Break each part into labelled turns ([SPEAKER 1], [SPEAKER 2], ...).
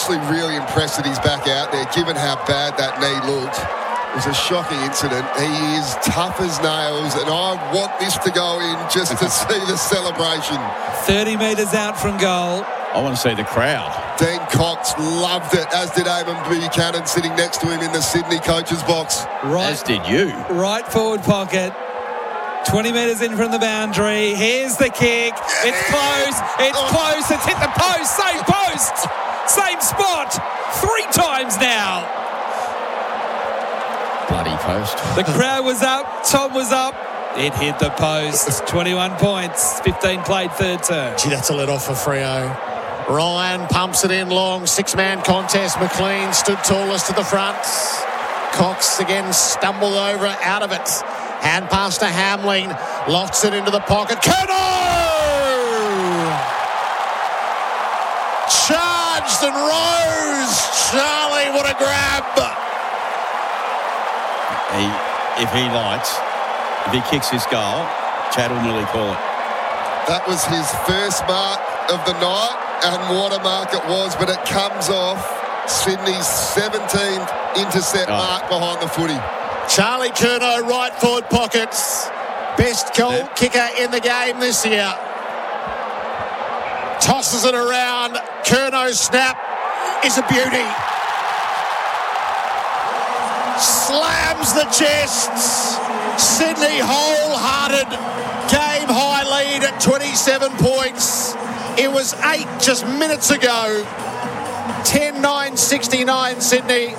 [SPEAKER 1] actually really impressed that he's back out there, given how bad that knee looked. It was a shocking incident. He is tough as nails, and I want this to go in just to see the celebration.
[SPEAKER 2] 30 metres out from goal.
[SPEAKER 3] I want to see the crowd.
[SPEAKER 1] Dean Cox loved it, as did Eamon Buchanan sitting next to him in the Sydney coach's box.
[SPEAKER 3] As did you.
[SPEAKER 2] Right forward pocket. 20 metres in from the boundary. Here's the kick. It's close. It's close. It's hit the post. Same post. Same spot. 3 times now.
[SPEAKER 3] Bloody post.
[SPEAKER 2] The crowd was up. Tom was up. It hit the post. 21 points. 15 played third term.
[SPEAKER 4] Gee, that's a let off for Freo. Ryan pumps it in long. 6-man contest. McLean stood tallest at the front. Cox again stumbled over out of it. Hand pass to Hamling. Lofts it into the pocket. Curnow! Charged and rose. Charlie, what a grab.
[SPEAKER 3] If he lights, if he kicks this goal, Chad will nearly call it.
[SPEAKER 1] That was his first mark of the night, and what a mark it was, but it comes off Sydney's 17th intercept mark behind the footy.
[SPEAKER 4] Charlie Curnow, right forward pockets. Best goal kicker in the game this year. Tosses it around. Curnow's snap is a beauty. Slams the chests. Sydney wholehearted. Game high lead at 27 points. It was 8 just minutes ago. 10-9-69 Sydney.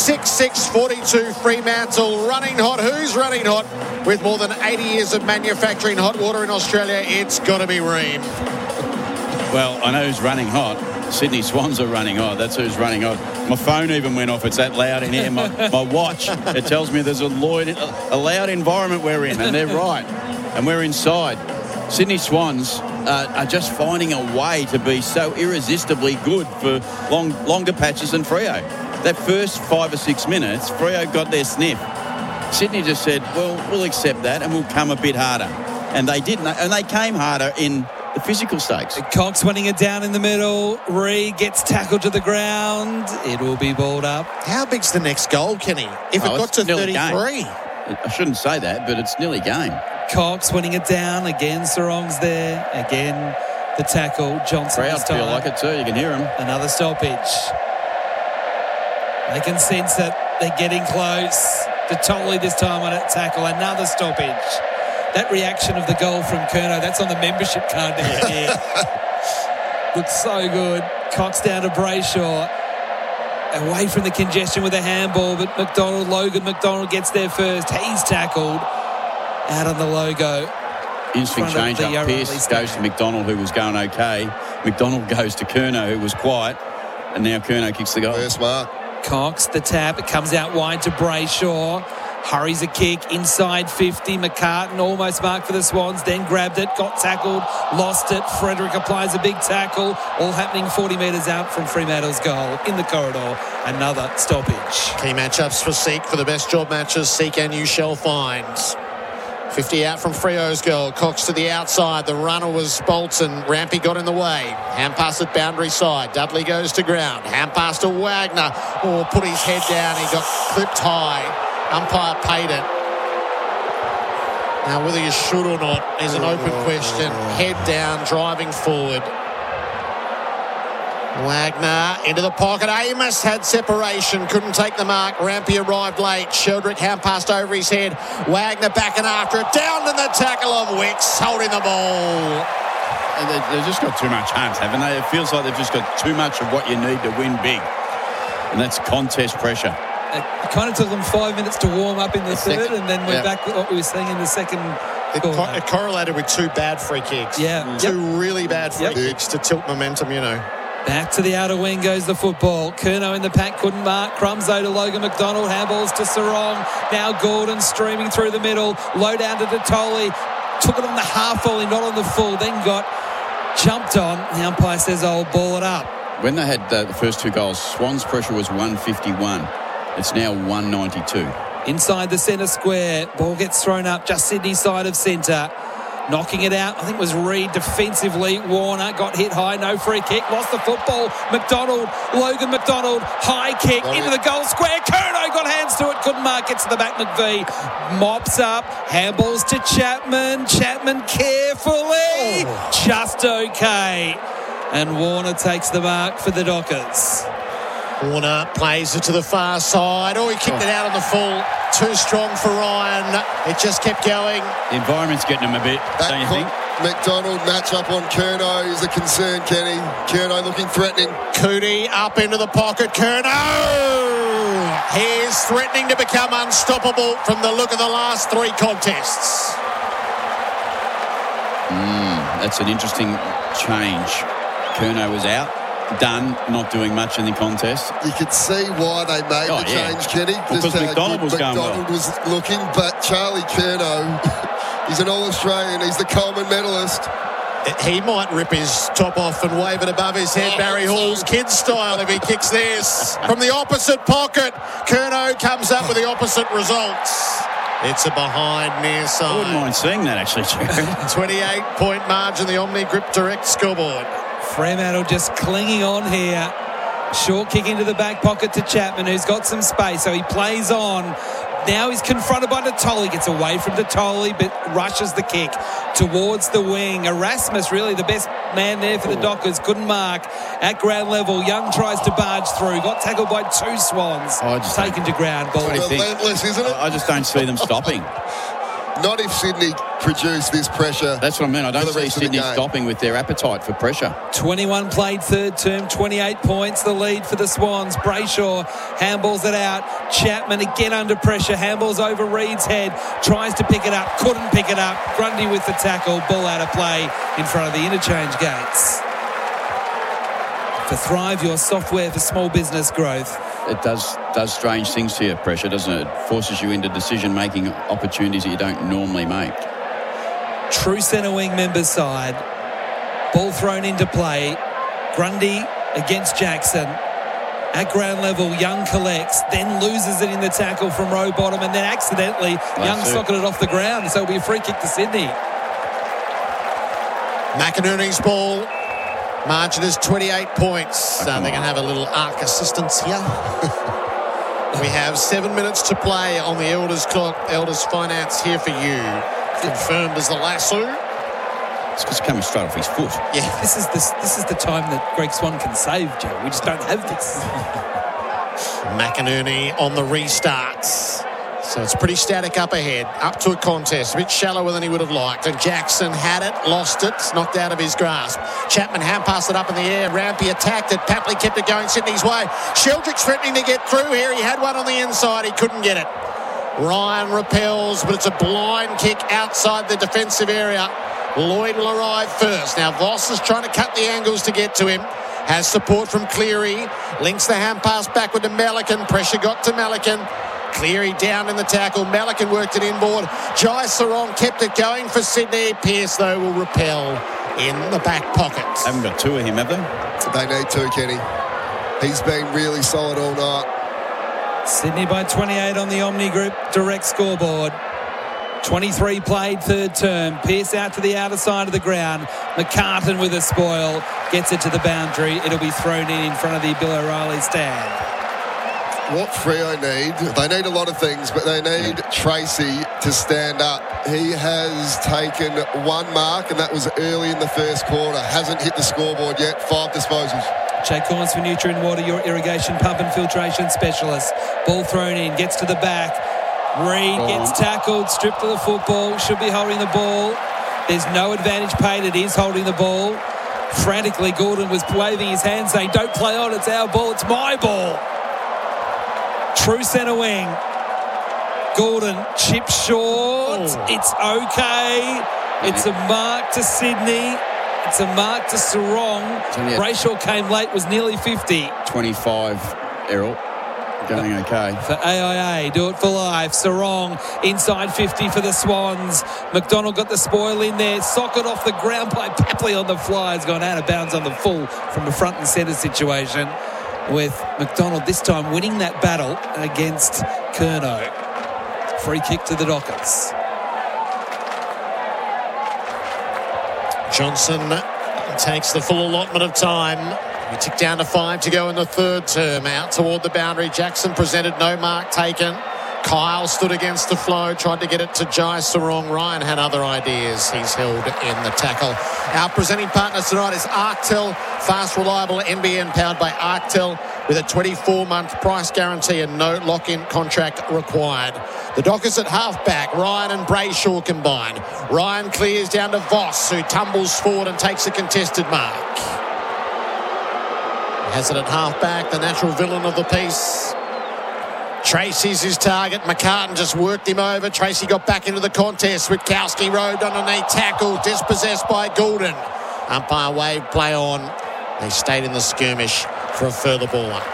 [SPEAKER 4] 6-6-42 Fremantle. Running hot. Who's running hot? With more than 80 years of manufacturing hot water in Australia, it's got to be Ream.
[SPEAKER 3] Well, I know who's running hot. Sydney Swans are running hot. That's who's running hot. My phone even went off. It's that loud in here. My watch, it tells me there's a loud environment we're in, and they're right. And we're inside. Sydney Swans are just finding a way to be so irresistibly good for longer patches than Freo. That first 5 or 6 minutes, Freo got their sniff. Sydney just said, well, we'll accept that and we'll come a bit harder. And they didn't. And they came harder in the physical stakes.
[SPEAKER 2] Cox winning it down in the middle. Reed gets tackled to the ground. It will be balled up.
[SPEAKER 4] How big's the next goal, Kenny? If it got to 33?
[SPEAKER 3] I shouldn't say that, but it's nearly game.
[SPEAKER 2] Cox winning it down. Again, Sarong's there. Again, the tackle. Johnson.
[SPEAKER 3] Crowd feel like it too. You can hear him.
[SPEAKER 2] Another stoppage. They can sense that they're getting close. Totally this time on a tackle. Another stoppage. That reaction of the goal from Curnow, that's on the membership card down here. Looks so good. Cox down to Brayshaw. Away from the congestion with a handball, but Logan McDonald gets there first. He's tackled. Out on the logo.
[SPEAKER 3] Instant change up. Pearce goes to McDonald, who was going okay. McDonald goes to Curnow, who was quiet. And now Curnow kicks the goal.
[SPEAKER 1] First mark.
[SPEAKER 2] Cox, the tap. It comes out wide to Brayshaw. Hurries a kick inside 50. McCartan almost marked for the Swans, then grabbed it, got tackled, lost it. Frederick applies a big tackle. All happening 40 metres out from Fremantle's goal in the corridor. Another stoppage.
[SPEAKER 4] Key matchups for Seek for the best job matches Seek and you shall find. 50 out from Freo's goal. Cox to the outside. The runner was Bolton. Rampy got in the way. Hand pass at boundary side. Dudley goes to ground. Hand pass to Wagner. Oh, put his head down. He got clipped high. Umpire paid it. Now, whether you should or not is an open question. Head down, driving forward. Wagner into the pocket. Amos had separation, couldn't take the mark. Rampy arrived late. Sheldrick hand passed over his head. Wagner backing after it. Down to the tackle of Wicks, holding the ball.
[SPEAKER 3] They've just got too much hunt, haven't they? It feels like they've just got too much of what you need to win big. And that's contest pressure.
[SPEAKER 2] It kind of took them 5 minutes to warm up in the third, and then we're back to what we were seeing in the second.
[SPEAKER 4] It correlated with 2 bad free kicks.
[SPEAKER 2] Yeah.
[SPEAKER 4] 2 really bad free kicks to tilt momentum, you know.
[SPEAKER 2] Back to the outer wing goes the football. Curnow in the pack, couldn't mark. Crumzo to Logan McDonald. Handballs to Sarong. Now Gordon streaming through the middle. Low down to Detoli. Took it on the half volley, not on the full. Then got jumped on. The umpire says, I'll ball it up.
[SPEAKER 3] When they had the first 2 goals, Swans' pressure was 151. It's now 192.
[SPEAKER 2] Inside the centre square. Ball gets thrown up just Sydney side of centre. knocking it out. I think it was Reed defensively. Warner got hit high, no free kick, lost the football. Logan McDonald, high kick into the goal square. Curnow got hands to it, couldn't mark. Gets to the back. McVie mops up, handballs to Chapman. Chapman carefully, just okay. And Warner takes the mark for the Dockers.
[SPEAKER 4] Warner plays it to the far side. He kicked it out on the full. Too strong for Ryan. It just kept going.
[SPEAKER 3] The environment's getting him a bit, don't you think?
[SPEAKER 1] McDonald match up on Curnow is a concern, Kenny. Curnow looking threatening.
[SPEAKER 4] Cootie up into the pocket. Curnow! He's threatening to become unstoppable from the look of the last 3 contests.
[SPEAKER 3] That's an interesting change. Curnow was out. Done, not doing much in the contest.
[SPEAKER 1] You could see why they made the change, Kenny.
[SPEAKER 3] Because McDonald was going well.
[SPEAKER 1] McDonald was looking, but Charlie Curnow, he's an All-Australian. He's the Coleman medalist.
[SPEAKER 4] He might rip his top off and wave it above his head, Barry Hall's kids style, if he kicks this. From the opposite pocket, Curnow comes up with the opposite results. It's a behind near side.
[SPEAKER 3] I wouldn't mind seeing that, actually, Jared.
[SPEAKER 4] 28-point margin, the Omni Grip Direct scoreboard.
[SPEAKER 2] Fremantle just clinging on here. Short kick into the back pocket to Chapman, who's got some space, so he plays on. Now he's confronted by Natoli, gets away from Natoli, but rushes the kick towards the wing. Erasmus, really the best man there for the Dockers, couldn't mark at ground level. Young tries to barge through, got tackled by 2 Swans, taken to ground. Ball.
[SPEAKER 1] Relentless, isn't it?
[SPEAKER 3] I just don't see them stopping.
[SPEAKER 1] Not if Sydney produce this pressure.
[SPEAKER 3] That's what I mean. I don't see Sydney stopping with their appetite for pressure.
[SPEAKER 2] 21 played third term, 28 points, the lead for the Swans. Brayshaw handballs it out. Chapman again under pressure, handballs over Reed's head, tries to pick it up, couldn't pick it up. Grundy with the tackle, ball out of play in front of the interchange gates. For Thrive, your software for small business growth.
[SPEAKER 3] It does strange things to your pressure, doesn't it? It forces you into decision-making opportunities that you don't normally make.
[SPEAKER 2] True centre wing members side. Ball thrown into play. Grundy against Jackson. At ground level, Young collects, then loses it in the tackle from row bottom, and then accidentally Young socketed it off the ground, so it'll be a free kick to Sydney.
[SPEAKER 4] McInerney's ball. Margin is 28 points. They're going to have a little arc assistance here. We have 7 minutes to play on the Elders clock. Elders Finance here for you. Confirmed as the lasso.
[SPEAKER 3] It's because it's coming straight off his foot.
[SPEAKER 2] Yeah, this is the time that Greg Swan can save, Joe. We just don't have this.
[SPEAKER 4] McInerney on the restarts. So it's pretty static up ahead, up to a contest, a bit shallower than he would have liked. And Jackson had it, lost it, knocked out of his grasp. Chapman hand passed it up in the air. Rampy attacked it. Papley kept it going Sydney's way. Sheldrick's threatening to get through here. He had one on the inside. He couldn't get it. Ryan repels, but it's a blind kick outside the defensive area. Lloyd will arrive first. Now Voss is trying to cut the angles to get to him. Has support from Cleary. Links the hand pass backward to Melican. Pressure got to Melican. Cleary down in the tackle. Melican worked it inboard. Jai Sarong kept it going for Sydney. Pearce, though, will repel in the back pocket.
[SPEAKER 3] Haven't got 2 of him, have they?
[SPEAKER 1] They need 2, Kenny. He's been really solid all night.
[SPEAKER 2] Sydney by 28 on the Omni Group direct scoreboard. 23 played third term. Pearce out to the outer side of the ground. McCartan with a spoil. Gets it to the boundary. It'll be thrown in front of the Bill O'Reilly stand.
[SPEAKER 1] What Freo need, they need a lot of things, but they need Tracy to stand up. He has taken 1 mark, and that was early in the first quarter. Hasn't hit the scoreboard yet. 5 disposals.
[SPEAKER 2] Jake Corns for Nutrient Water, your irrigation pump and filtration specialist. Ball thrown in, gets to the back. Reed gets tackled, stripped of the football, should be holding the ball. There's no advantage paid, it is holding the ball. Frantically, Gordon was waving his hand saying, don't play on, it's our ball, it's my ball. True centre wing. Gordon chips short. It's okay. It's a mark to Sydney. It's a mark to Sarong. Brayshaw came late, was nearly 50.
[SPEAKER 3] 25, Errol. Going okay.
[SPEAKER 2] For AIA, do it for life. Sarong inside 50 for the Swans. McDonald got the spoil in there. Socket off the ground by Papley on the fly. Has gone out of bounds on the full from a front and centre situation. With McDonald this time winning that battle against Curnow. Free kick to the Dockers.
[SPEAKER 4] Johnson takes the full allotment of time. We tick down to 5 to go in the third term. Out toward the boundary. Jackson presented, no mark taken. Kyle stood against the flow, tried to get it to Jai Sarong. Ryan had other ideas. He's held in the tackle. Our presenting partner tonight is Arctel, fast, reliable NBN powered by Arctel with a 24-month price guarantee and no lock-in contract required. The Dockers at halfback, Ryan and Brayshaw combine. Ryan clears down to Voss, who tumbles forward and takes a contested mark. Has it at halfback, the natural villain of the piece. Tracy's his target. McCartan just worked him over. Tracy got back into the contest. Witkowski rode underneath, tackle, dispossessed by Goulden. Umpire waved play on. They stayed in the skirmish for a further ball up.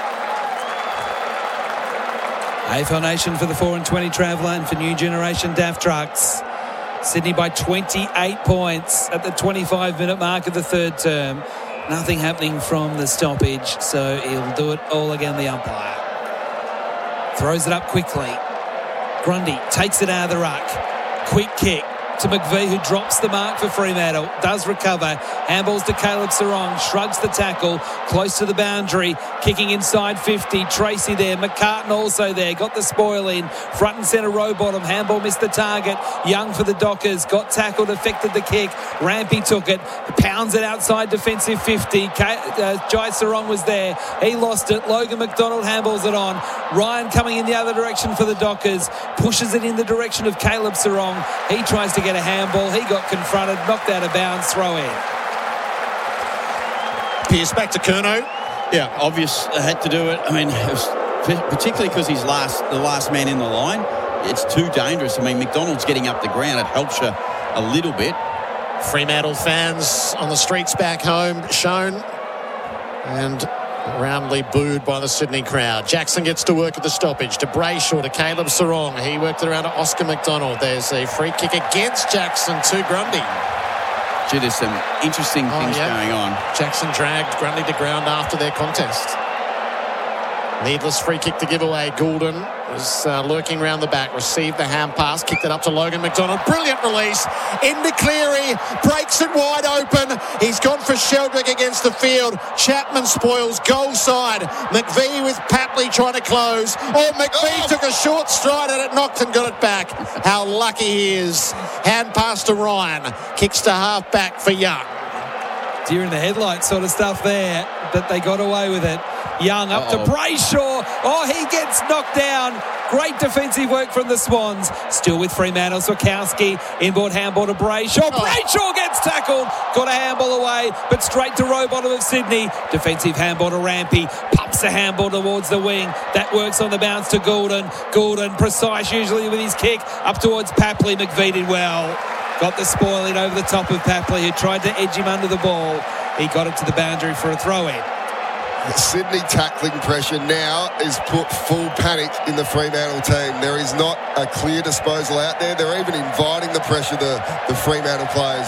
[SPEAKER 2] AFL Nation for the 4 and 20 Traveller and for New Generation DAF Trucks. Sydney by 28 points at the 25-minute mark of the third term. Nothing happening from the stoppage, so he'll do it all again, the umpire. Throws it up quickly. Grundy takes it out of the ruck. Quick kick to McVee, who drops the mark for Fremantle. Does recover. Handballs to Caleb Sarong. Shrugs the tackle. Close to the boundary. Kicking inside 50. Tracy there. McCartan also there. Got the spoil in. Front and centre row bottom. Handball missed the target. Young for the Dockers. Got tackled. Affected the kick. Rampy took it. Pounds it outside defensive 50. Jai Sarong was there. He lost it. Logan McDonald handballs it on. Ryan coming in the other direction for the Dockers. Pushes it in the direction of Caleb Sarong. He tries to get a handball. He got confronted, knocked out of bounds, throw in.
[SPEAKER 4] Pierce back to Curnow.
[SPEAKER 3] Yeah, obvious. Had to do it. I mean, it was particularly because he's the last man in the line. It's too dangerous. I mean, McDonald's getting up the ground. It helps you a little bit.
[SPEAKER 4] Fremantle fans on the streets back home shown and roundly booed by the Sydney crowd. Jackson gets to work at the stoppage. To Brayshaw, to Caleb Sarong. He worked it around to Oscar McDonald. There's a free kick against Jackson to Grundy.
[SPEAKER 3] Gee, there's some interesting things going on.
[SPEAKER 4] Jackson dragged Grundy to ground after their contest. Needless free kick to give away. Goulden was lurking round the back, received the hand pass, kicked it up to Logan McDonald. Brilliant release. Into Cleary, breaks it wide open. He's gone for Sheldrick against the field. Chapman spoils goal side. McVee with Papley trying to close. McVee took a short stride at it, knocked and got it back. How lucky he is. Hand pass to Ryan. Kicks to half back for Young.
[SPEAKER 2] Deer in the headlights sort of stuff there, but they got away with it. Young up to Brayshaw. He gets knocked down. Great defensive work from the Swans. Still with Fremantle. Swakowski. Inboard handball to Brayshaw. Brayshaw gets tackled. Got a handball away, but straight to row bottom of Sydney. Defensive handball to Rampy. Pumps a handball towards the wing. That works on the bounce to Goulden. Goulden, precise usually with his kick. Up towards Papley. McVee did well. Got the spoil in over the top of Papley, who tried to edge him under the ball. He got it to the boundary for a throw-in.
[SPEAKER 1] The Sydney tackling pressure now is put full panic in the Fremantle team. There is not a clear disposal out there. They're even inviting the pressure, the Fremantle players.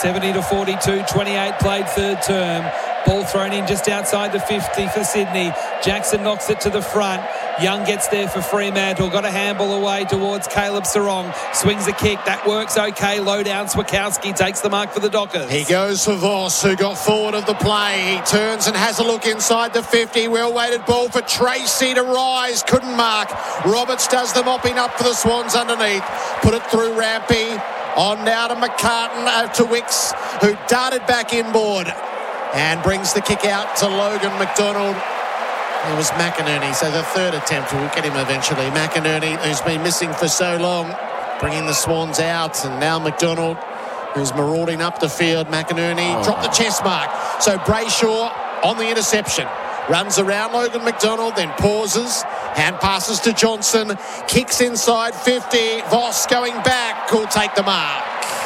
[SPEAKER 2] 70-42, 28 played third term. Ball thrown in just outside the 50 for Sydney. Jackson knocks it to the front. Young gets there for Fremantle. Got a handball away towards Caleb Sarong. Swings a kick. That works okay. Low down. Swakowski takes the mark for the Dockers.
[SPEAKER 4] He goes for Voss, who got forward of the play. He turns and has a look inside the 50. Well-weighted ball for Tracy to rise. Couldn't mark. Roberts does the mopping up for the Swans underneath. Put it through Rampy. On now to McCartan, to Wicks, who darted back inboard and brings the kick out to Logan McDonald. It was McInerney, so the third attempt will get him eventually. McInerney, who's been missing for so long, bringing the Swans out, and now McDonald, who's marauding up the field. McInerney dropped the chest mark. So Brayshaw on the interception. Runs around Logan McDonald, then pauses. Hand passes to Johnson. Kicks inside 50. Voss going back. Will take the mark.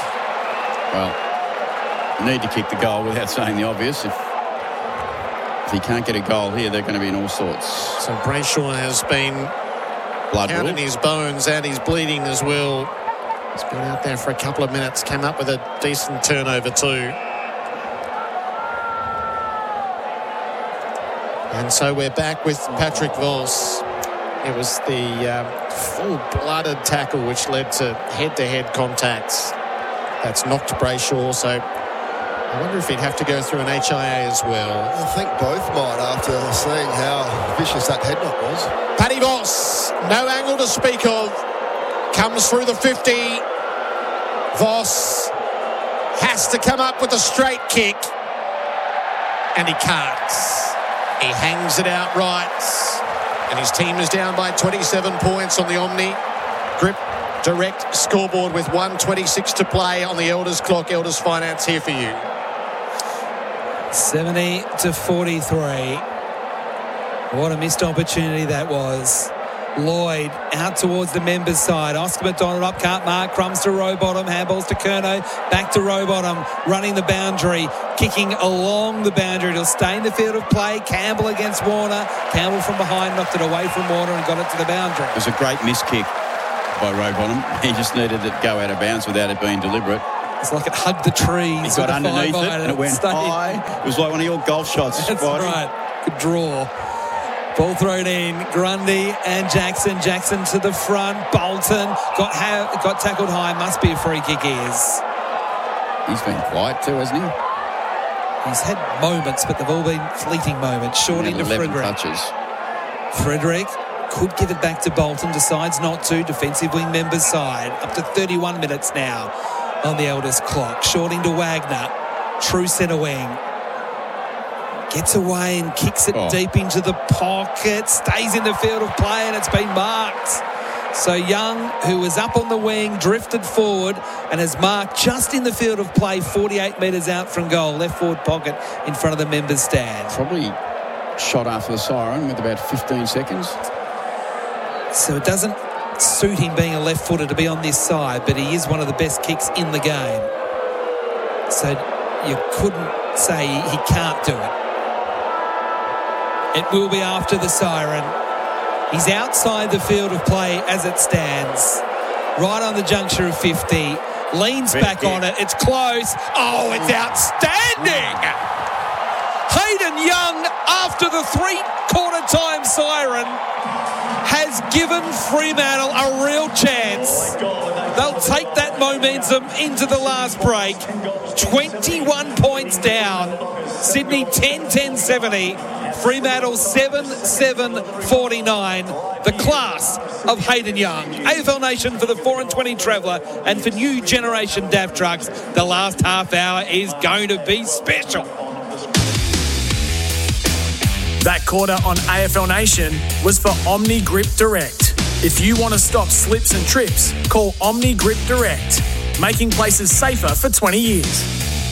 [SPEAKER 3] Well, you need to kick the goal without saying the obvious. If he can't get a goal here, they're going to be in all sorts.
[SPEAKER 4] So Brayshaw has been pounding his bones and he's bleeding as well. He's been out there for a couple of minutes. Came up with a decent turnover too. And so we're back with Patrick Voss. It was the full-blooded tackle which led to head-to-head contacts. That's knocked Brayshaw. So I wonder if he'd have to go through an HIA as well.
[SPEAKER 1] I think both might after seeing how vicious that head knock was.
[SPEAKER 4] Paddy Voss, no angle to speak of. Comes through the 50. Voss has to come up with a straight kick. And he can't. He hangs it out right. And his team is down by 27 points on the Omni Grip Direct scoreboard with 1:26 to play on the Elders clock. Elders Finance here for you.
[SPEAKER 2] 70-43. What a missed opportunity that was. Lloyd out towards the members' side. Oscar McDonald up, can't mark. Crumbs to Rowbottom. Handballs to Curnow. Back to Rowbottom. Running the boundary. Kicking along the boundary. It'll stay in the field of play. Campbell against Warner. Campbell from behind knocked it away from Warner and got it to the boundary.
[SPEAKER 3] It was a great miss kick by Rowbottom. He just needed it to go out of bounds without it being deliberate.
[SPEAKER 2] It's like it hugged the trees.
[SPEAKER 3] He got underneath it and it went high. It was like one of your golf shots.
[SPEAKER 2] That's right. Good draw. Ball thrown in. Grundy and Jackson. Jackson to the front. Bolton got tackled high. Must be a free kick.
[SPEAKER 3] He's been quiet too, hasn't he?
[SPEAKER 2] He's had moments, but they've all been fleeting moments. Short into Frederick.
[SPEAKER 3] Touches.
[SPEAKER 2] Frederick could give it back to Bolton. Decides not to. Defensive wing members side. Up to 31 minutes now on the Elders clock. Short into Wagner. True centre wing. Gets away and kicks it deep into the pocket. Stays in the field of play and it's been marked. So Young, who was up on the wing, drifted forward and has marked just in the field of play, 48 metres out from goal. Left forward pocket in front of the members' stand.
[SPEAKER 3] Probably shot after the siren with about 15 seconds.
[SPEAKER 2] So it doesn't suit him being a left footer to be on this side, but he is one of the best kicks in the game. So you couldn't say he can't do it. It will be after the siren. He's outside the field of play as it stands. Right on the juncture of 50. Leans back on it. It's close. Oh, it's outstanding. Hayden Young, after the three-quarter time siren, has given Fremantle a real chance. They'll take that momentum into the last break. 21 points down. Sydney 10-10-70. Fremantle 7-7-49. The class of Hayden Young. AFL Nation for the 4-20 Traveller and for new generation DAF trucks. The last half hour is going to be special.
[SPEAKER 5] That quarter on AFL Nation was for Omni Grip Direct. If you want to stop slips and trips, call Omni Grip Direct, making places safer for 20 years.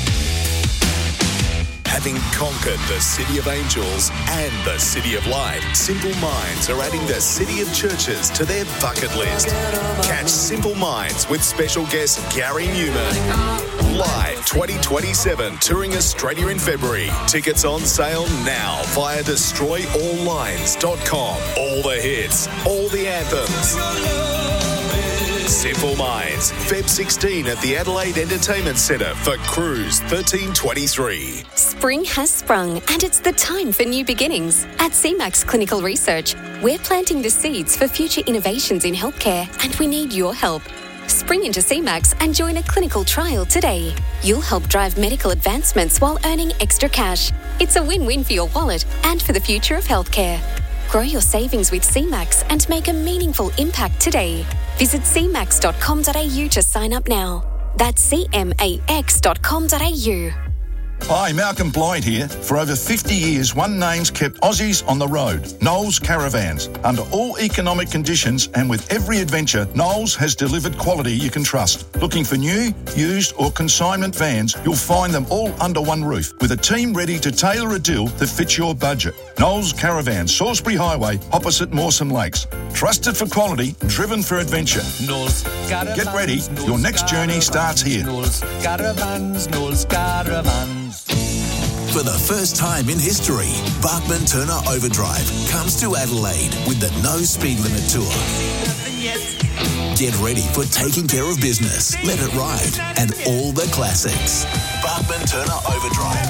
[SPEAKER 6] Having conquered the City of Angels and the City of Light, Simple Minds are adding the City of Churches to their bucket list. Catch Simple Minds with special guest Gary Newman. Live 2027, touring Australia in February. Tickets on sale now via destroyalllines.com. All the hits, all the anthems. Simple Minds, Feb 16 at the Adelaide Entertainment Centre for Cruise 1323.
[SPEAKER 7] Spring has sprung and it's the time for new beginnings. At CMAX Clinical Research, we're planting the seeds for future innovations in healthcare and we need your help. Spring into CMAX and join a clinical trial today. You'll help drive medical advancements while earning extra cash. It's a win-win for your wallet and for the future of healthcare. Grow your savings with CMAX and make a meaningful impact today. Visit cmax.com.au to sign up now. That's cmax.com.au.
[SPEAKER 8] Hi, Malcolm Blyde here. For over 50 years, One Name's kept Aussies on the road. Knowles Caravans. Under all economic conditions and with every adventure, Knowles has delivered quality you can trust. Looking for new, used or consignment vans, you'll find them all under one roof with a team ready to tailor a deal that fits your budget. Knowles Caravans, Salisbury Highway, opposite Mawson Lakes. Trusted for quality, driven for adventure.
[SPEAKER 9] Knowles Caravans.
[SPEAKER 8] Get ready. Your next journey starts here.
[SPEAKER 9] Knowles Caravans. Knowles Caravans.
[SPEAKER 6] For the first time in history, Bachman Turner Overdrive comes to Adelaide with the No Speed Limit Tour. Get ready for taking care of business, Let It Ride, and all the classics. Bachman Turner Overdrive.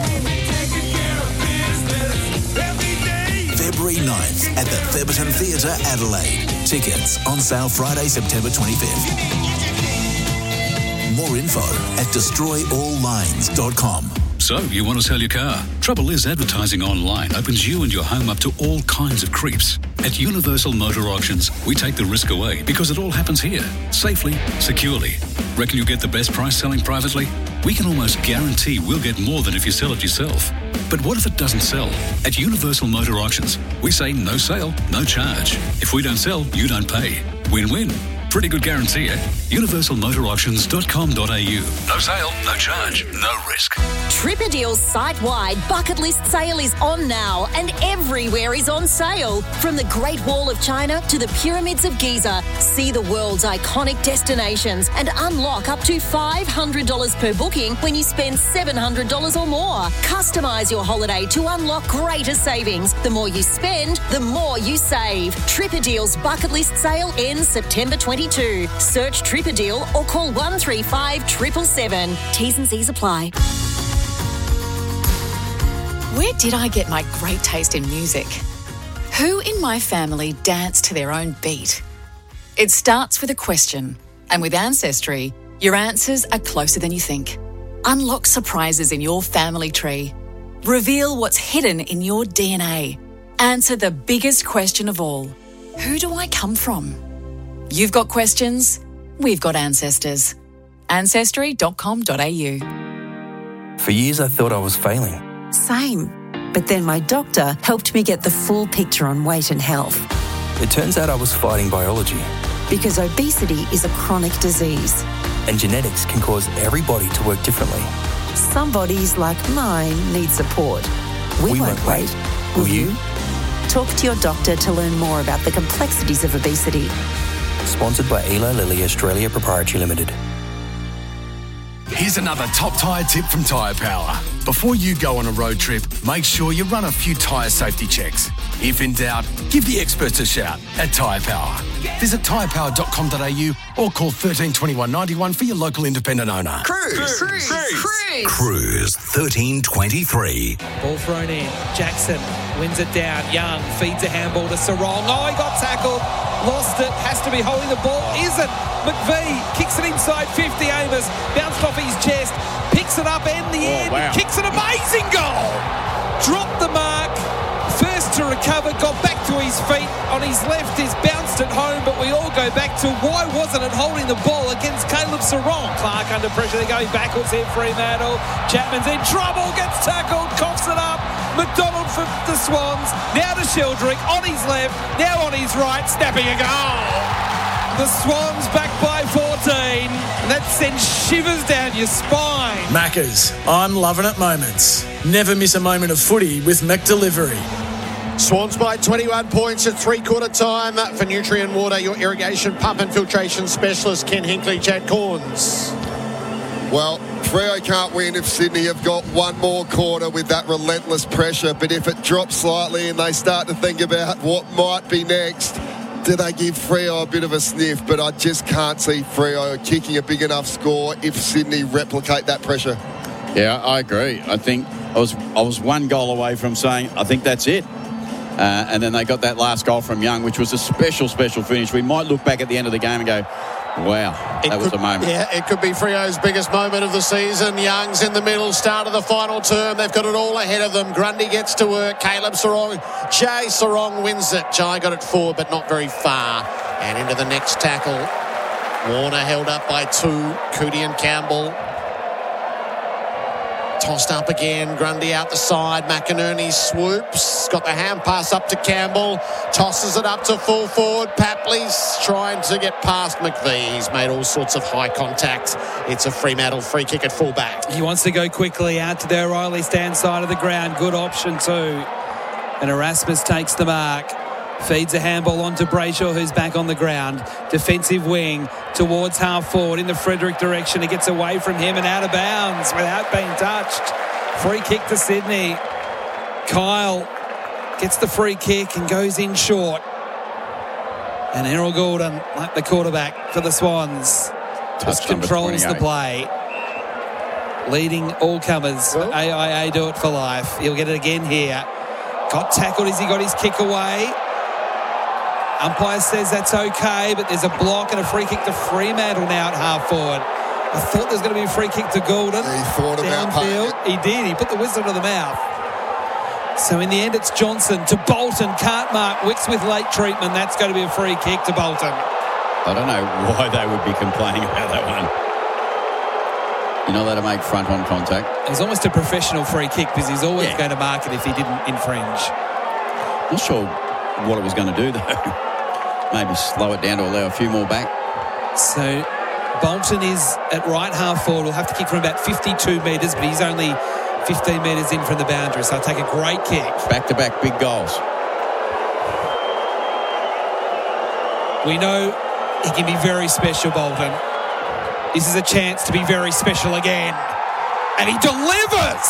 [SPEAKER 6] February 9th at the Theberton Theatre, Adelaide. Tickets on sale Friday, September 25th. More info at destroyalllines.com.
[SPEAKER 10] So, you want to sell your car? Trouble is, advertising online opens you and your home up to all kinds of creeps. At Universal Motor Auctions, we take the risk away because it all happens here, safely, securely. Reckon you'll get the best price selling privately? We can almost guarantee we'll get more than if you sell it yourself. But what if it doesn't sell? At Universal Motor Auctions, we say no sale, no charge. If we don't sell, you don't pay. Win-win. Pretty good guarantee, eh? universalmotorauctions.com.au. No sale, no charge, no risk.
[SPEAKER 11] Tripadeal's site-wide bucket list sale is on now, and everywhere is on sale. From the Great Wall of China to the Pyramids of Giza, see the world's iconic destinations and unlock up to $500 per booking when you spend $700 or more. Customise your holiday to unlock greater savings. The more you spend, the more you save. Tripadeal's bucket list sale ends September 22. Search Tripadeal or call 135 777. T's and C's apply.
[SPEAKER 12] Where did I get my great taste in music? Who in my family danced to their own beat? It starts with a question, and with Ancestry, your answers are closer than you think. Unlock surprises in your family tree. Reveal what's hidden in your DNA. Answer the biggest question of all. Who do I come from? You've got questions, we've got ancestors. Ancestry.com.au.
[SPEAKER 13] For years I thought I was failing.
[SPEAKER 14] Same. But then my doctor helped me get the full picture on weight and health.
[SPEAKER 13] It turns out I was fighting biology.
[SPEAKER 14] Because obesity is a chronic disease.
[SPEAKER 13] And genetics can cause every body to work differently.
[SPEAKER 14] Some bodies, like mine, need support. We won't wait. Will you? Talk to your doctor to learn more about the complexities of obesity.
[SPEAKER 13] Sponsored by Eli Lilly Australia Proprietary Limited.
[SPEAKER 15] Here's another top tyre tip from Tyre Power. Before you go on a road trip, make sure you run a few tyre safety checks. If in doubt, give the experts a shout at Tyre Power. Visit tyrepower.com.au or call 13 21 91 for your local independent owner.
[SPEAKER 6] Cruise 1323.
[SPEAKER 2] Ball thrown in. Jackson wins it down. Young feeds a handball to Sarong. Oh, he got tackled. Lost it. Has to be holding the ball. Isn't. McVee kicks it inside 50. Amos bounced off his chest. Picks it up in the end.
[SPEAKER 3] Wow.
[SPEAKER 2] Kicks an amazing goal. Dropped the mark. First to recover. Got back to his feet. On his left is bounced at home. But we all go back to why wasn't it holding the ball against Caleb Sarong? Clark under pressure. They're going backwards here. Fremantle. Chapman's in trouble. Gets tackled. Coughs it up. McDonald for the Swans. Now to Sheldrick on his left. Now on his right. Snapping a goal. The Swans back by 14. That sends shivers down your spine.
[SPEAKER 5] Maccas, I'm loving it moments. Never miss a moment of footy with McDelivery.
[SPEAKER 4] Swans by 21 points at three-quarter time. For Nutrient Water, your irrigation pump and filtration specialist, Ken Hinkley, Chad Corns.
[SPEAKER 1] Well, Freo can't win if Sydney have got one more quarter with that relentless pressure. But if it drops slightly and they start to think about what might be next, do they give Freo a bit of a sniff? But I just can't see Freo kicking a big enough score if Sydney replicate that pressure.
[SPEAKER 3] Yeah, I agree. I think I was one goal away from saying, I think that's it. And then they got that last goal from Young, which was a special finish. We might look back at the end of the game and go, wow, that was a moment.
[SPEAKER 4] Yeah, it could be Freo's biggest moment of the season. Young's in the middle, start of the final term. They've got it all ahead of them. Grundy gets to work. Caleb Sarong. Jay Sarong wins it. Jai got it forward, but not very far. And into the next tackle. Warner held up by two. Cootie and Campbell. Tossed up again. Grundy out the side. McInerney swoops. Got the hand pass up to Campbell. Tosses it up to full forward. Papley's trying to get past McVee. He's made all sorts of high contact. It's a Fremantle free kick at fullback.
[SPEAKER 2] He wants to go quickly out to the O'Reilly stand side of the ground. Good option too. And Erasmus takes the mark. Feeds a handball onto Brayshaw, who's back on the ground. Defensive wing towards half forward in the Frederick direction. He gets away from him and out of bounds without being touched. Free kick to Sydney. Kyle gets the free kick and goes in short. And Errol Gordon, like the quarterback for the Swans, just controls the play. Leading all comers. AIA do it for life. He'll get it again here. Got tackled as he got his kick away. Umpire says that's okay, but there's a block and a free kick to Fremantle now at half forward. I thought there was going to be a free kick to Gordon.
[SPEAKER 1] He thought about
[SPEAKER 2] downfield. He did. He put the whistle to the mouth. So in the end, it's Johnson to Bolton. Can't mark. Wicks with late treatment. That's going to be a free kick to Bolton.
[SPEAKER 3] I don't know why they would be complaining about that one. You're not allowed to make front-on contact.
[SPEAKER 2] It was almost a professional free kick because he's always going to mark it if he didn't infringe.
[SPEAKER 3] Not sure what it was going to do, though. Maybe slow it down to allow a few more back.
[SPEAKER 2] So Bolton is at right half forward. He'll have to kick from about 52 metres, but he's only 15 metres in from the boundary, so I'll take a great kick.
[SPEAKER 3] Back-to-back big goals.
[SPEAKER 2] We know he can be very special, Bolton. This is a chance to be very special again. And he delivers!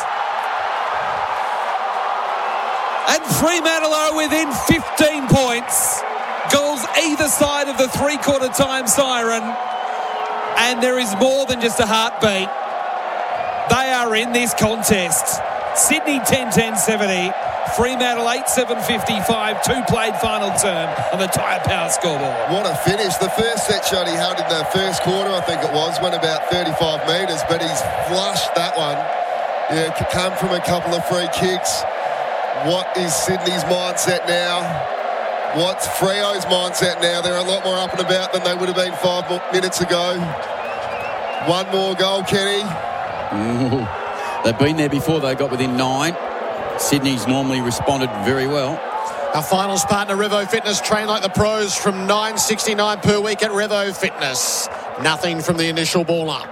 [SPEAKER 2] And Fremantle are within 15 points. Goals either side of the three-quarter time siren. And there is more than just a heartbeat. They are in this contest. Sydney 10-10-70. Fremantle 8-7-55. 2 played final term on the Tyre Power scoreboard.
[SPEAKER 1] What a finish. The first set shot he held in the first quarter, I think it was, went about 35 metres, but he's flushed that one. Yeah, it come from a couple of free kicks. What is Sydney's mindset now? What's Freo's mindset now? They're a lot more up and about than they would have been 5 minutes ago. One more goal, Kenny.
[SPEAKER 3] Ooh. They've been there before. They got within 9. Sydney's normally responded very well.
[SPEAKER 4] Our finals partner, Revo Fitness, train like the pros from $9.69 per week at Revo Fitness. Nothing from the initial ball up.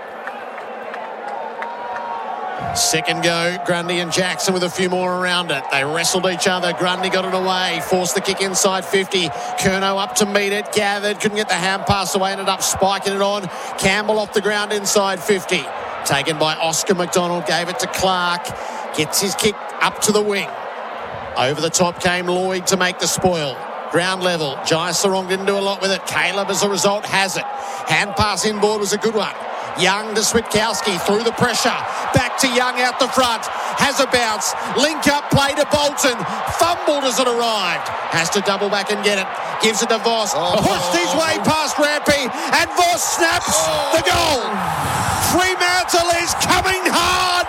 [SPEAKER 4] Second go, Grundy and Jackson with a few more around it. They wrestled each other. Grundy got it away. Forced the kick inside 50. Curnow up to meet it. Gathered. Couldn't get the hand pass away. Ended up spiking it on. Campbell off the ground inside 50. Taken by Oscar McDonald. Gave it to Clark. Gets his kick up to the wing. Over the top came Lloyd to make the spoil. Ground level. Jai Sarong didn't do a lot with it. Caleb, as a result, has it. Hand pass inboard was a good one. Young to Switkowski through the pressure. Back to Young out the front. Has a bounce. Link up play to Bolton. Fumbled as it arrived. Has to double back and get it. Gives it to Voss. Pushed his way past Rampy. And Voss snaps the goal. Fremantle is coming hard.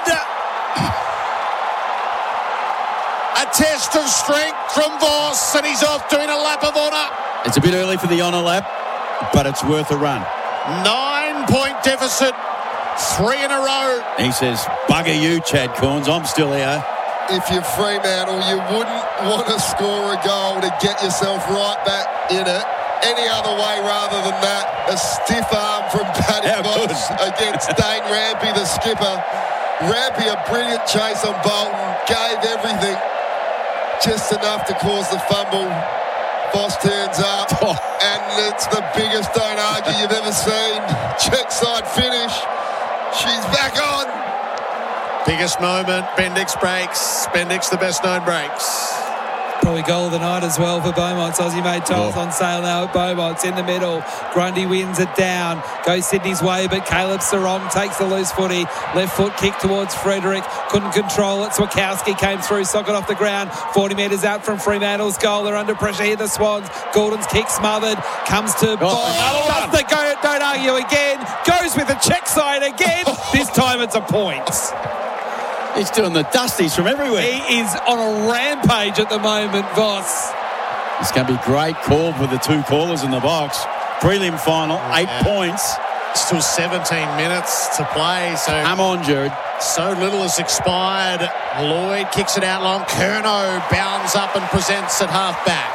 [SPEAKER 4] A test of strength from Voss. And he's off doing a lap of honour.
[SPEAKER 3] It's a bit early for the honour lap, but it's worth a run.
[SPEAKER 4] 9-point deficit, 3 in a row.
[SPEAKER 3] He says, bugger you, Chad Corns, I'm still here.
[SPEAKER 1] If you're Fremantle, you wouldn't want to score a goal to get yourself right back in it any other way rather than that. A stiff arm from Paddy Voss against Dane Rampy, the skipper. Rampy, a brilliant chase on Bolton, gave everything, just enough to cause the fumble. Voss turns up, and it's the biggest don't argue you've ever seen. Check side finish. She's back on.
[SPEAKER 4] Biggest moment, Bendix breaks. Bendix, the best known breaks.
[SPEAKER 2] Probably goal of the night as well for Beaumont's. Aussie made tiles on sale now at Beaumont's in the middle. Grundy wins it down. Goes Sydney's way, but Caleb Sarong takes the loose footy. Left foot kick towards Frederick. Couldn't control it. Switkowski came through, socket off the ground. 40 metres out from Fremantle's goal. They're under pressure here, the Swans. Gordon's kick smothered. Comes to Does the go, don't argue again. Goes with the check side again. This time it's a point.
[SPEAKER 3] He's doing the dusties from everywhere.
[SPEAKER 2] He is on a rampage at the moment, Voss.
[SPEAKER 3] It's going to be great call for the 2 callers in the box. Prelim final, 8 points.
[SPEAKER 4] Still 17 minutes to play. So
[SPEAKER 3] come on, Jared.
[SPEAKER 4] So little has expired. Lloyd kicks it out long. Curnow bounds up and presents at half back.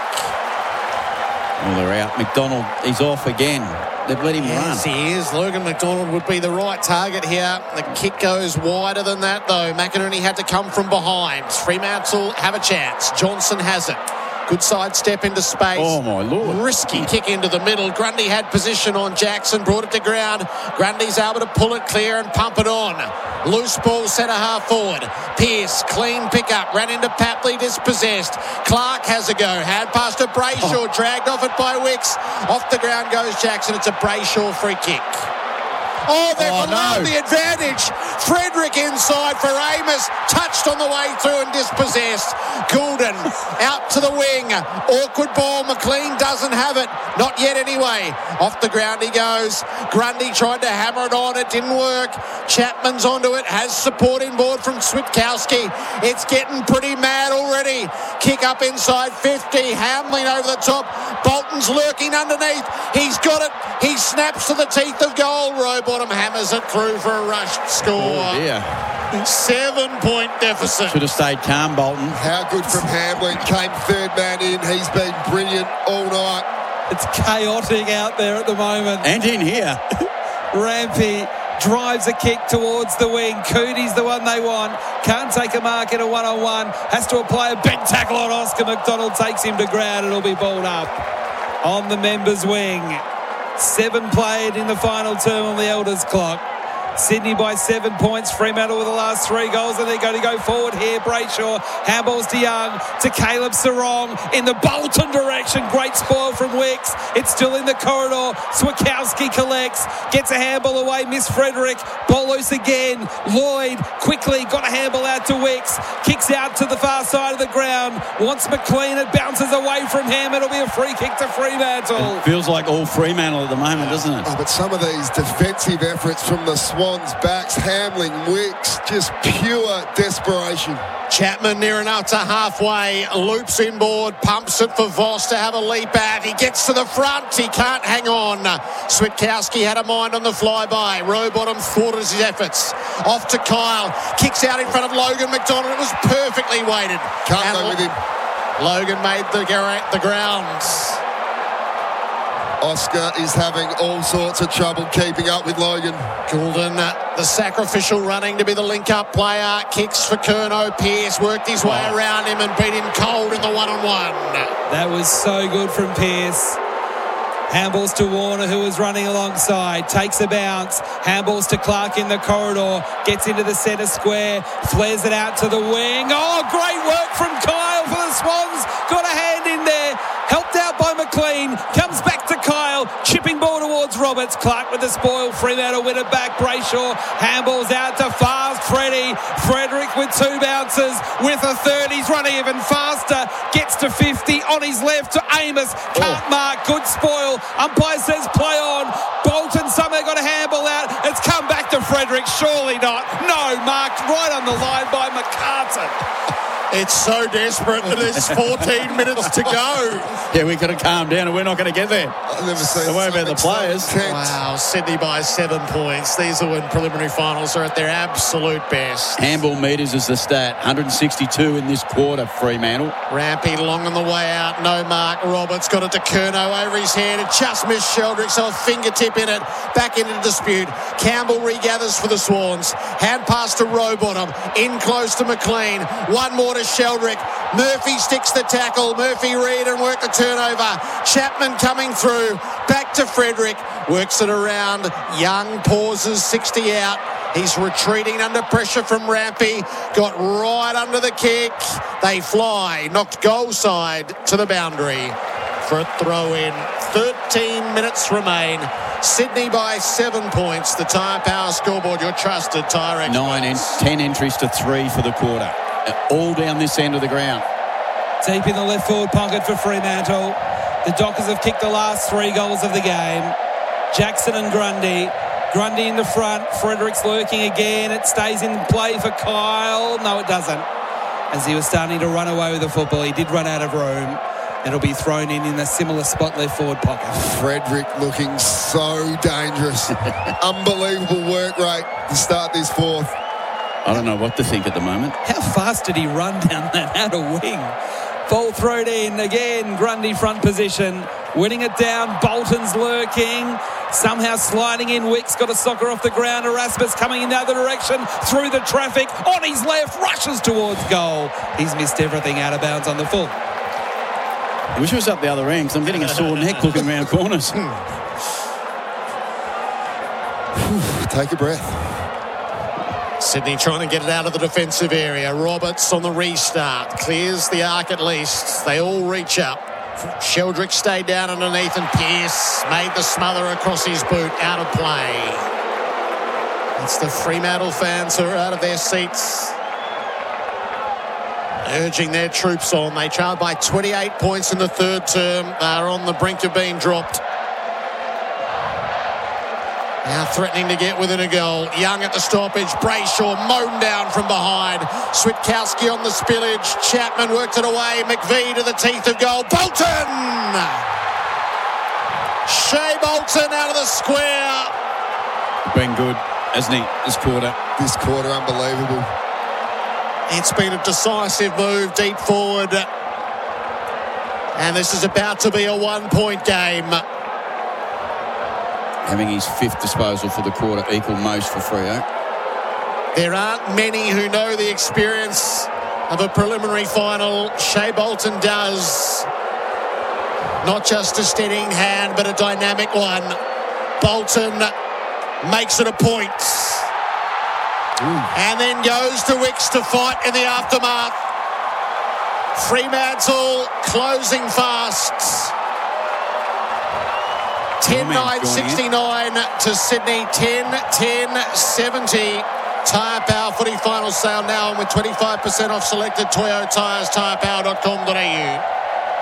[SPEAKER 3] Well, they're out. McDonald, he's off again. They've let him run.
[SPEAKER 4] Yes, he is. Logan McDonald would be the right target here. The kick goes wider than that, though. McInerney had to come from behind. Fremantle have a chance. Johnson has it. Good side step into space.
[SPEAKER 3] Oh, my Lord.
[SPEAKER 4] Risky kick into the middle. Grundy had position on Jackson, brought it to ground. Grundy's able to pull it clear and pump it on. Loose ball, centre half forward. Pearce, clean pickup, ran into Papley, dispossessed. Clark has a go. Had past to Brayshaw, dragged off it by Wicks. Off the ground goes Jackson. It's a Brayshaw free kick. Oh, they've allowed the advantage. Frederick inside for Amos. Touched on the way through and dispossessed. Goulden out to the wing. Awkward ball. McLean doesn't have it. Not yet anyway. Off the ground he goes. Grundy tried to hammer it on. It didn't work. Chapman's onto it. Has support inboard from Switkowski. It's getting pretty mad already. Kick up inside 50. Hamlin over the top. Bolton's lurking underneath. He's got it. He snaps to the teeth of goal. Rowbottom hammers it through for a rushed score.
[SPEAKER 3] Oh, dear.
[SPEAKER 4] 7-point deficit.
[SPEAKER 3] Should have stayed calm, Bolton.
[SPEAKER 1] How good from Hamlin. Came third man in. He's been brilliant all night.
[SPEAKER 2] It's chaotic out there at the moment.
[SPEAKER 3] And in here.
[SPEAKER 2] Rampy drives a kick towards the wing. Cootie's the one they want. Can't take a mark in a one-on-one. Has to apply a big tackle on Oscar McDonald. Takes him to ground. It'll be balled up on the members' wing. 7 played in the final term on the Elders clock. Sydney by 7 points. Fremantle with the last 3 goals, and they're going to go forward here. Brayshaw handballs to Young, to Caleb Sarong in the Bolton direction. Great spoil from Wicks. It's still in the corridor. Switkowski collects, gets a handball away. Miss Frederick, ball loose again. Lloyd quickly got a handball out to Wicks. Kicks out to the far side of the ground. Wants McLean. It bounces away from him. It'll be a free kick to Fremantle.
[SPEAKER 3] It feels like all Fremantle at the moment, doesn't it?
[SPEAKER 1] Oh, but some of these defensive efforts from the Swans backs, Hamling, Wicks, just pure desperation.
[SPEAKER 4] Chapman near enough to halfway, loops inboard, pumps it for Voss to have a leap at. He gets to the front, he can't hang on. Switkowski had a mind on the flyby. Rowbottom thwarted his efforts. Off to Kyle, kicks out in front of Logan McDonald. It was perfectly weighted.
[SPEAKER 1] Can't go with him.
[SPEAKER 4] Logan made the grounds.
[SPEAKER 1] Oscar is having all sorts of trouble keeping up with Logan.
[SPEAKER 4] Goulden, the sacrificial running to be the link-up player. Kicks for Curnow. Pearce worked his way around him and beat him cold in the one-on-one.
[SPEAKER 2] That was so good from Pearce. Handballs to Warner, who was running alongside. Takes a bounce. Handballs to Clark in the corridor. Gets into the centre square. Flares it out to the wing. Oh, great work from Kyle for the Swans. Got a hand in there. Helped out by McLean. Comes back to Kyle. Chipping ball towards Roberts. Clark with the spoil. Fremantle win it back. Brayshaw. Handballs out to Fast Freddie. Frederick with 2 bounces. With a third. He's running even faster. Gets to 50. On his left to Amos. Can't mark. Good spoil. Umpire says play on. Bolton somehow got a handball out. It's come back to Frederick. Surely not. No, marked right on the line by McCartan.
[SPEAKER 4] It's so desperate that there's 14 minutes to go.
[SPEAKER 3] Yeah, we've got to calm down and we're not going to get there.
[SPEAKER 1] I've never seen
[SPEAKER 3] Don't worry about the players.
[SPEAKER 4] Wow, Sydney by 7 points. These are when preliminary finals are at their absolute best.
[SPEAKER 3] Handball metres is the stat. 162 in this quarter, Fremantle.
[SPEAKER 4] Rampy long on the way out. No mark. Roberts got it to Curnow over his head. It just missed Sheldrick, so a fingertip in it. Back into dispute. Campbell regathers for the Swans. Hand pass to Rowbottom. In close to McLean. One more to Sheldrick. Murphy sticks the tackle. Murphy read and work the turnover. Chapman coming through. Back to Frederick. Works it around. Young pauses. 60 out. He's retreating under pressure from Rampy. Got right under the kick. They fly. Knocked goal side to the boundary for a throw in. 13 minutes remain. Sydney by 7 points. The Tyre Power scoreboard. Your trusted Tyre experts.
[SPEAKER 3] 10 entries to 3 for the quarter. All down this end of the ground.
[SPEAKER 2] Deep in the left forward pocket for Fremantle. The Dockers have kicked the last 3 goals of the game. Jackson and Grundy. Grundy in the front. Fredericks lurking again. It stays in play for Kyle. No, it doesn't. As he was starting to run away with the football, he did run out of room. It'll be thrown in a similar spot left forward pocket.
[SPEAKER 1] Frederick looking so dangerous. Unbelievable work rate to start this fourth.
[SPEAKER 3] I don't know what to think at the moment.
[SPEAKER 2] How fast did he run down that outer wing? Ball thrown in again. Grundy front position. Winning it down. Bolton's lurking. Somehow sliding in. Wicks got a soccer off the ground. Erasmus coming in the other direction. Through the traffic. On his left. Rushes towards goal. He's missed everything out of bounds on the full.
[SPEAKER 3] I wish it was up the other end because I'm getting a sore neck looking around corners.
[SPEAKER 1] Take a breath.
[SPEAKER 4] Sydney trying to get it out of the defensive area. Roberts on the restart. Clears the arc at least. They all reach up. Sheldrick stayed down underneath and Pearce made the smother across his boot. Out of play. It's the Fremantle fans who are out of their seats, urging their troops on. They trailed by 28 points in the third term. They're on the brink of being dropped. Now threatening to get within a goal. Young at the stoppage. Brayshaw mown down from behind. Switkowski on the spillage. Chapman worked it away. McVie to the teeth of goal. Bolton! Shea Bolton out of the square.
[SPEAKER 3] Been good, hasn't he, this quarter?
[SPEAKER 1] This quarter, unbelievable.
[SPEAKER 4] It's been a decisive move deep forward. And this is about to be a one-point game.
[SPEAKER 3] Having his fifth disposal for the quarter, equal most for Freo.
[SPEAKER 4] There aren't many who know the experience of a preliminary final. Shea Bolton does. Not just a steadying hand, but a dynamic one. Bolton makes it a point. And then goes to Wicks to fight in the aftermath. Fremantle closing fast. 10-9-69 to Sydney. 10-10-70. Tyre Power footy final sale now, and with 25% off selected Toyo tyres, tyrepower.com.au.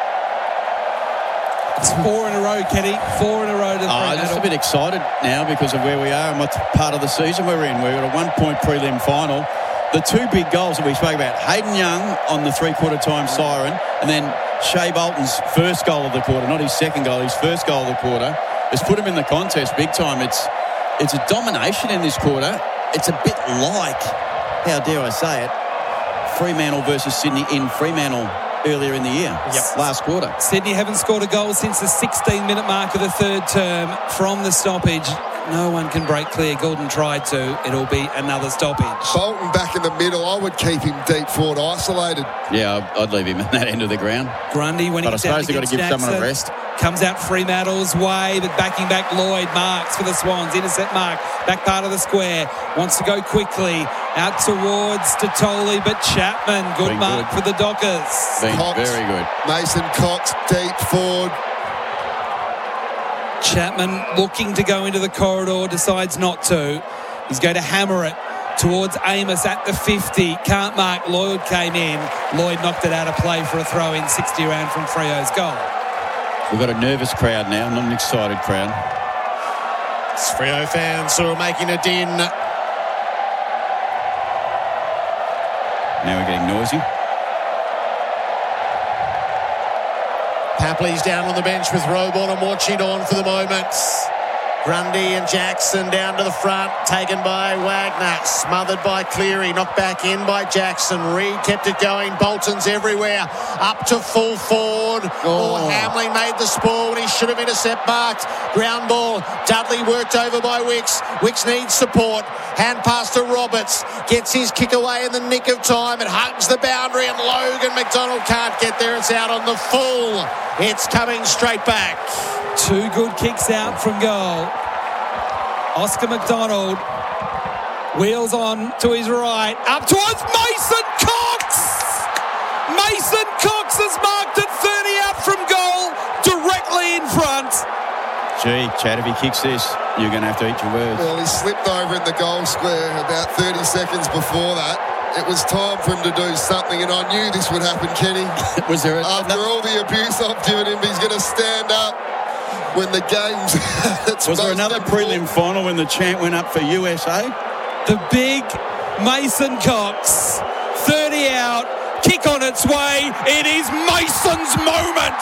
[SPEAKER 2] It's 4 in a row, Kenny. 4 in a row.
[SPEAKER 3] I'm just a bit excited now because of where we are and what part of the season we're in. We've got a one-point prelim final. The two big goals that we spoke about, Hayden Young on the three-quarter time siren, and then Shea Bolton's first goal of the quarter, not his second goal, his first goal of the quarter, has put him in the contest big time. It's a domination in this quarter. It's a bit like, how dare I say it, Fremantle versus Sydney in Fremantle earlier in the year, last quarter.
[SPEAKER 2] Sydney haven't scored a goal since the 16-minute mark of the third term from the stoppage. No one can break clear. Gordon tried to. It'll be another stoppage.
[SPEAKER 1] Bolton back in the middle. I would keep him deep forward, isolated.
[SPEAKER 3] Yeah, I'd leave him at that end of the ground.
[SPEAKER 2] Grundy, when
[SPEAKER 3] but
[SPEAKER 2] he's
[SPEAKER 3] I suppose they've got to give someone a rest.
[SPEAKER 2] Comes out Fremantle's way, but backing back Lloyd. Marks for the Swans. Intercept Mark. Back part of the square. Wants to go quickly. Out towards Totoli, but Chapman. Good mark for the Dockers.
[SPEAKER 1] Cox,
[SPEAKER 3] very good.
[SPEAKER 1] Mason Cox deep forward.
[SPEAKER 2] Chapman looking to go into the corridor, decides not to. He's going to hammer it towards Amos at the 50. Can't mark. Lloyd came in. Lloyd knocked it out of play for a throw-in 60 round from Freo's goal.
[SPEAKER 3] We've got a nervous crowd now, not an excited crowd.
[SPEAKER 4] It's Freo fans who are making a din.
[SPEAKER 3] Now we're getting noisy.
[SPEAKER 4] Papley's down on the bench with Rowbottom watching on for the moment. Grundy and Jackson down to the front, taken by Wagner, smothered by Cleary, knocked back in by Jackson. Reid kept it going. Bolton's everywhere, up to full forward. Hamling made the spoil when he should have intercept marked. Ground ball. Dudley worked over by Wicks. Wicks needs support. Hand pass to Roberts. Gets his kick away in the nick of time. It hugs the boundary, and Logan McDonald can't get there. It's out on the full. It's coming straight back.
[SPEAKER 2] Two good kicks out from goal. Oscar McDonald wheels on to his right. Up towards Mason Cox! Mason Cox has marked it 30 out from goal, directly in front.
[SPEAKER 3] Gee, Chad, if he kicks this, you're going to have to eat your words.
[SPEAKER 1] Well, he slipped over in the goal square about 30 seconds before that. It was time for him to do something, and I knew this would happen, Kenny.
[SPEAKER 3] Was there
[SPEAKER 1] After all the abuse I've given him, he's going to stand up when the game's...
[SPEAKER 3] Was there another prelim final when the chant went up for USA?
[SPEAKER 2] The big Mason Cox, 30 out, kick on its way. It is Mason's moment.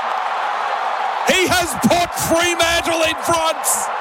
[SPEAKER 2] He has put Fremantle in front.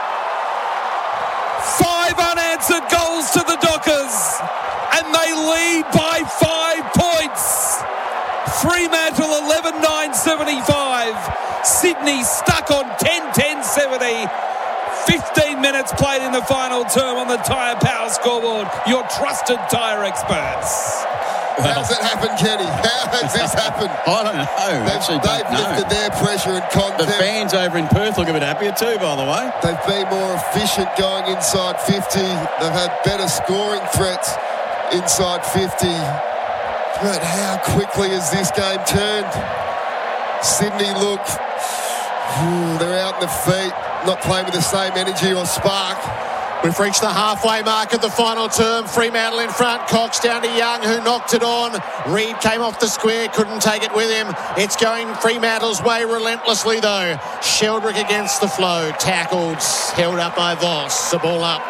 [SPEAKER 2] 5 unanswered goals to the Dockers, and they lead by 5 points. Fremantle 11-9-75. Sydney stuck on 10-10-70. 15 minutes played in the final term on the Tyre Power scoreboard. Your trusted tyre experts.
[SPEAKER 1] How's it happened, Kenny? How has this happened?
[SPEAKER 3] I don't know.
[SPEAKER 1] They've lifted their pressure and content.
[SPEAKER 3] The fans over in Perth look a bit happier too, by the way.
[SPEAKER 1] They've been more efficient going inside 50. They've had better scoring threats inside 50. But how quickly has this game turned? Sydney look, they're out in the feet, not playing with the same energy or spark.
[SPEAKER 4] We've reached the halfway mark of the final term. Fremantle in front. Cox down to Young, who knocked it on. Reid came off the square, couldn't take it with him. It's going Fremantle's way relentlessly, though. Sheldrick against the flow. Tackled, held up by Voss. The ball up.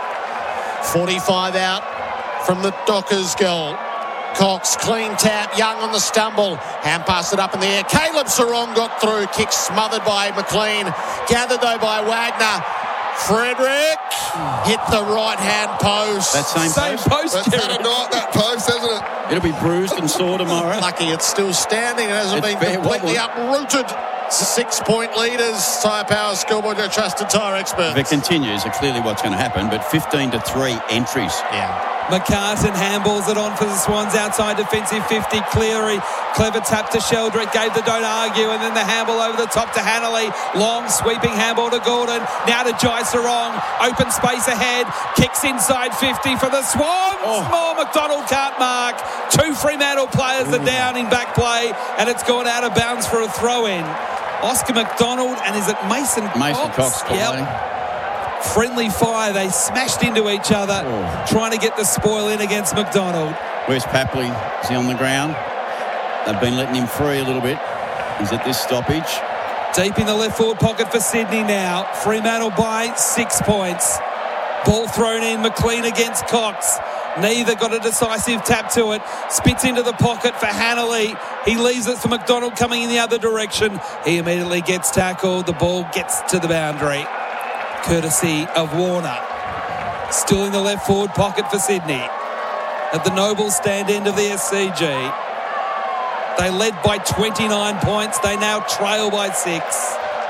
[SPEAKER 4] 45 out from the Dockers goal. Cox, clean tap. Young on the stumble. Hand passed it up in the air. Caleb Sarong got through. Kick smothered by McLean. Gathered, though, by Wagner. Frederick hit the right-hand post.
[SPEAKER 3] That same post.
[SPEAKER 1] That's had a night, that post, hasn't it?
[SPEAKER 3] It'll be bruised and sore tomorrow.
[SPEAKER 4] Lucky it's still standing. It hasn't been completely uprooted. 6-point leaders. Tyre Power Scoreboard, your trusted tyre experts.
[SPEAKER 3] If it continues, it's clearly what's going to happen, but 15-3 entries.
[SPEAKER 4] Yeah.
[SPEAKER 2] McCartan handballs it on for the Swans outside defensive 50. Cleary, clever tap to Sheldrick, gave the don't argue, and then the handball over the top to Hanley. Long sweeping handball to Gordon. Now to Jai Sarong. Open space ahead. Kicks inside 50 for the Swans. More McDonald can't mark. 2 Fremantle players are down in back play, and it's gone out of bounds for a throw-in. Oscar McDonald, and is it Mason Cox?
[SPEAKER 3] Mason Cox.
[SPEAKER 2] Yep. Friendly fire. They smashed into each other, trying to get the spoil in against McDonald.
[SPEAKER 3] Where's Papley? Is he on the ground? They've been letting him free a little bit. He's at this stoppage.
[SPEAKER 2] Deep in the left forward pocket for Sydney now. Fremantle by 6 points. Ball thrown in. McLean against Cox. Neither got a decisive tap to it. Spits into the pocket for Hanley. He leaves it for McDonald coming in the other direction. He immediately gets tackled. The ball gets to the boundary, courtesy of Warner. Still in the left forward pocket for Sydney. At the Noble stand end of the SCG. They led by 29 points. They now trail by 6.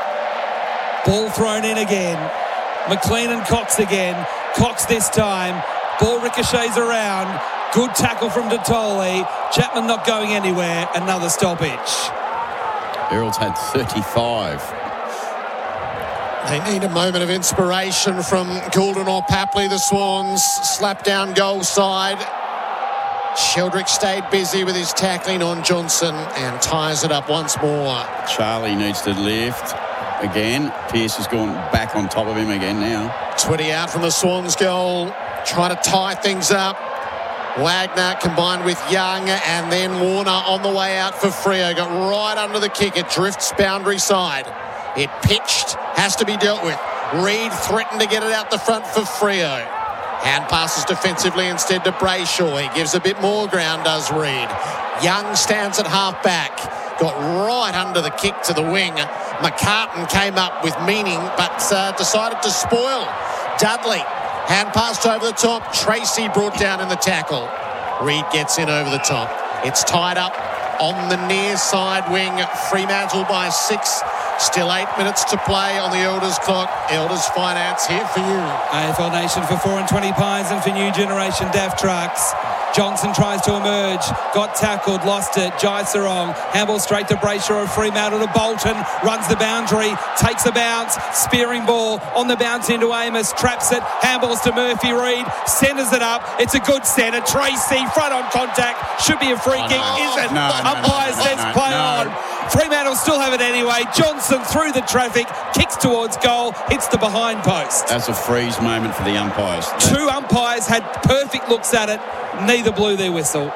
[SPEAKER 2] Ball thrown in again. McLean and Cox again. Cox this time. Ball ricochets around. Good tackle from Detoli. Chapman not going anywhere. Another stoppage.
[SPEAKER 3] Herald's had 35.
[SPEAKER 4] They need a moment of inspiration from Goulden or Papley. The Swans slap down goal side. Sheldrick stayed busy with his tackling on Johnson and ties it up once more.
[SPEAKER 3] Charlie needs to lift again. Pearce has gone back on top of him again now.
[SPEAKER 4] 20 out from the Swans goal. Trying to tie things up. Wagner combined with Young, and then Warner on the way out for Freo. Got right under the kick. It drifts boundary side. It pitched. Has to be dealt with. Reid threatened to get it out the front for Freo. Hand passes defensively instead to Brayshaw. He gives a bit more ground, does Reid. Young stands at half back. Got right under the kick to the wing. McCartan came up with meaning, but decided to spoil. Dudley, hand passed over the top. Tracy brought down in the tackle. Reid gets in over the top. It's tied up on the near side wing. Fremantle by 6. Still 8 minutes to play on the Elders clock. Elders Finance here for you.
[SPEAKER 2] AFL Nation for 4 and 20 pies and for new generation DAF trucks. Johnson tries to emerge. Got tackled. Lost it. Jai Sarong. Handball straight to Brayshaw of Fremantle to Bolton. Runs the boundary. Takes a bounce. Spearing ball on the bounce into Amos. Traps it. Handballs to Murphy Reid. Centres it up. It's a good centre. Tracy front on contact. Should be a free kick. Isn't. Umpire says play on. Fremantle still have it anyway. Johnson through the traffic, kicks towards goal, hits the behind post.
[SPEAKER 3] That's a freeze moment for the umpires.
[SPEAKER 2] 2 umpires had perfect looks at it. Neither blew their whistle.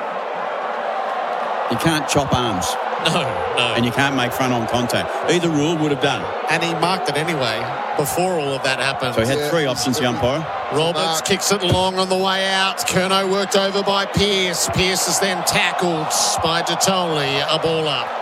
[SPEAKER 3] You can't chop arms.
[SPEAKER 4] No.
[SPEAKER 3] And you can't make front-on contact. Either rule would have done.
[SPEAKER 4] And he marked it anyway before all of that happened.
[SPEAKER 3] So he had 3 options, the umpire.
[SPEAKER 4] Roberts kicks it long on the way out. Curnow worked over by Pearce. Pearce is then tackled by Detoli. A ball up.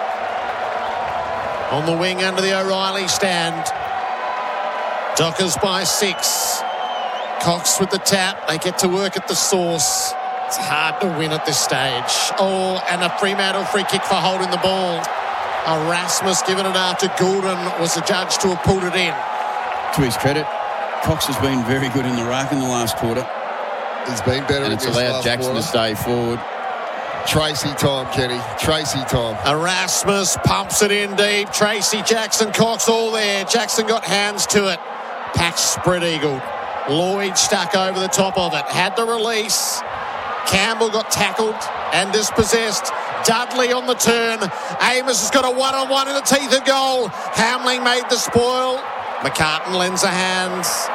[SPEAKER 4] On the wing under the O'Reilly stand. Dockers by 6. Cox with the tap. They get to work at the source. It's hard to win at this stage. And a Fremantle free kick for holding the ball. Erasmus giving it after Goulden was the judge to have pulled it in.
[SPEAKER 3] To his credit, Cox has been very good in the ruck in the last quarter.
[SPEAKER 1] He's been better
[SPEAKER 3] and
[SPEAKER 1] in
[SPEAKER 3] it's
[SPEAKER 1] this
[SPEAKER 3] allowed
[SPEAKER 1] last
[SPEAKER 3] Jackson
[SPEAKER 1] quarter.
[SPEAKER 3] to stay forward.
[SPEAKER 1] Tracy time, Kenny. Tracy time.
[SPEAKER 4] Erasmus pumps it in deep. Tracy, Jackson, Cox all there. Jackson got hands to it. Patch spread eagled. Lloyd stuck over the top of it. Had the release. Campbell got tackled and dispossessed. Dudley on the turn. Amos has got a one-on-one in the teeth of goal. Hamling made the spoil. McCartan lends a hand.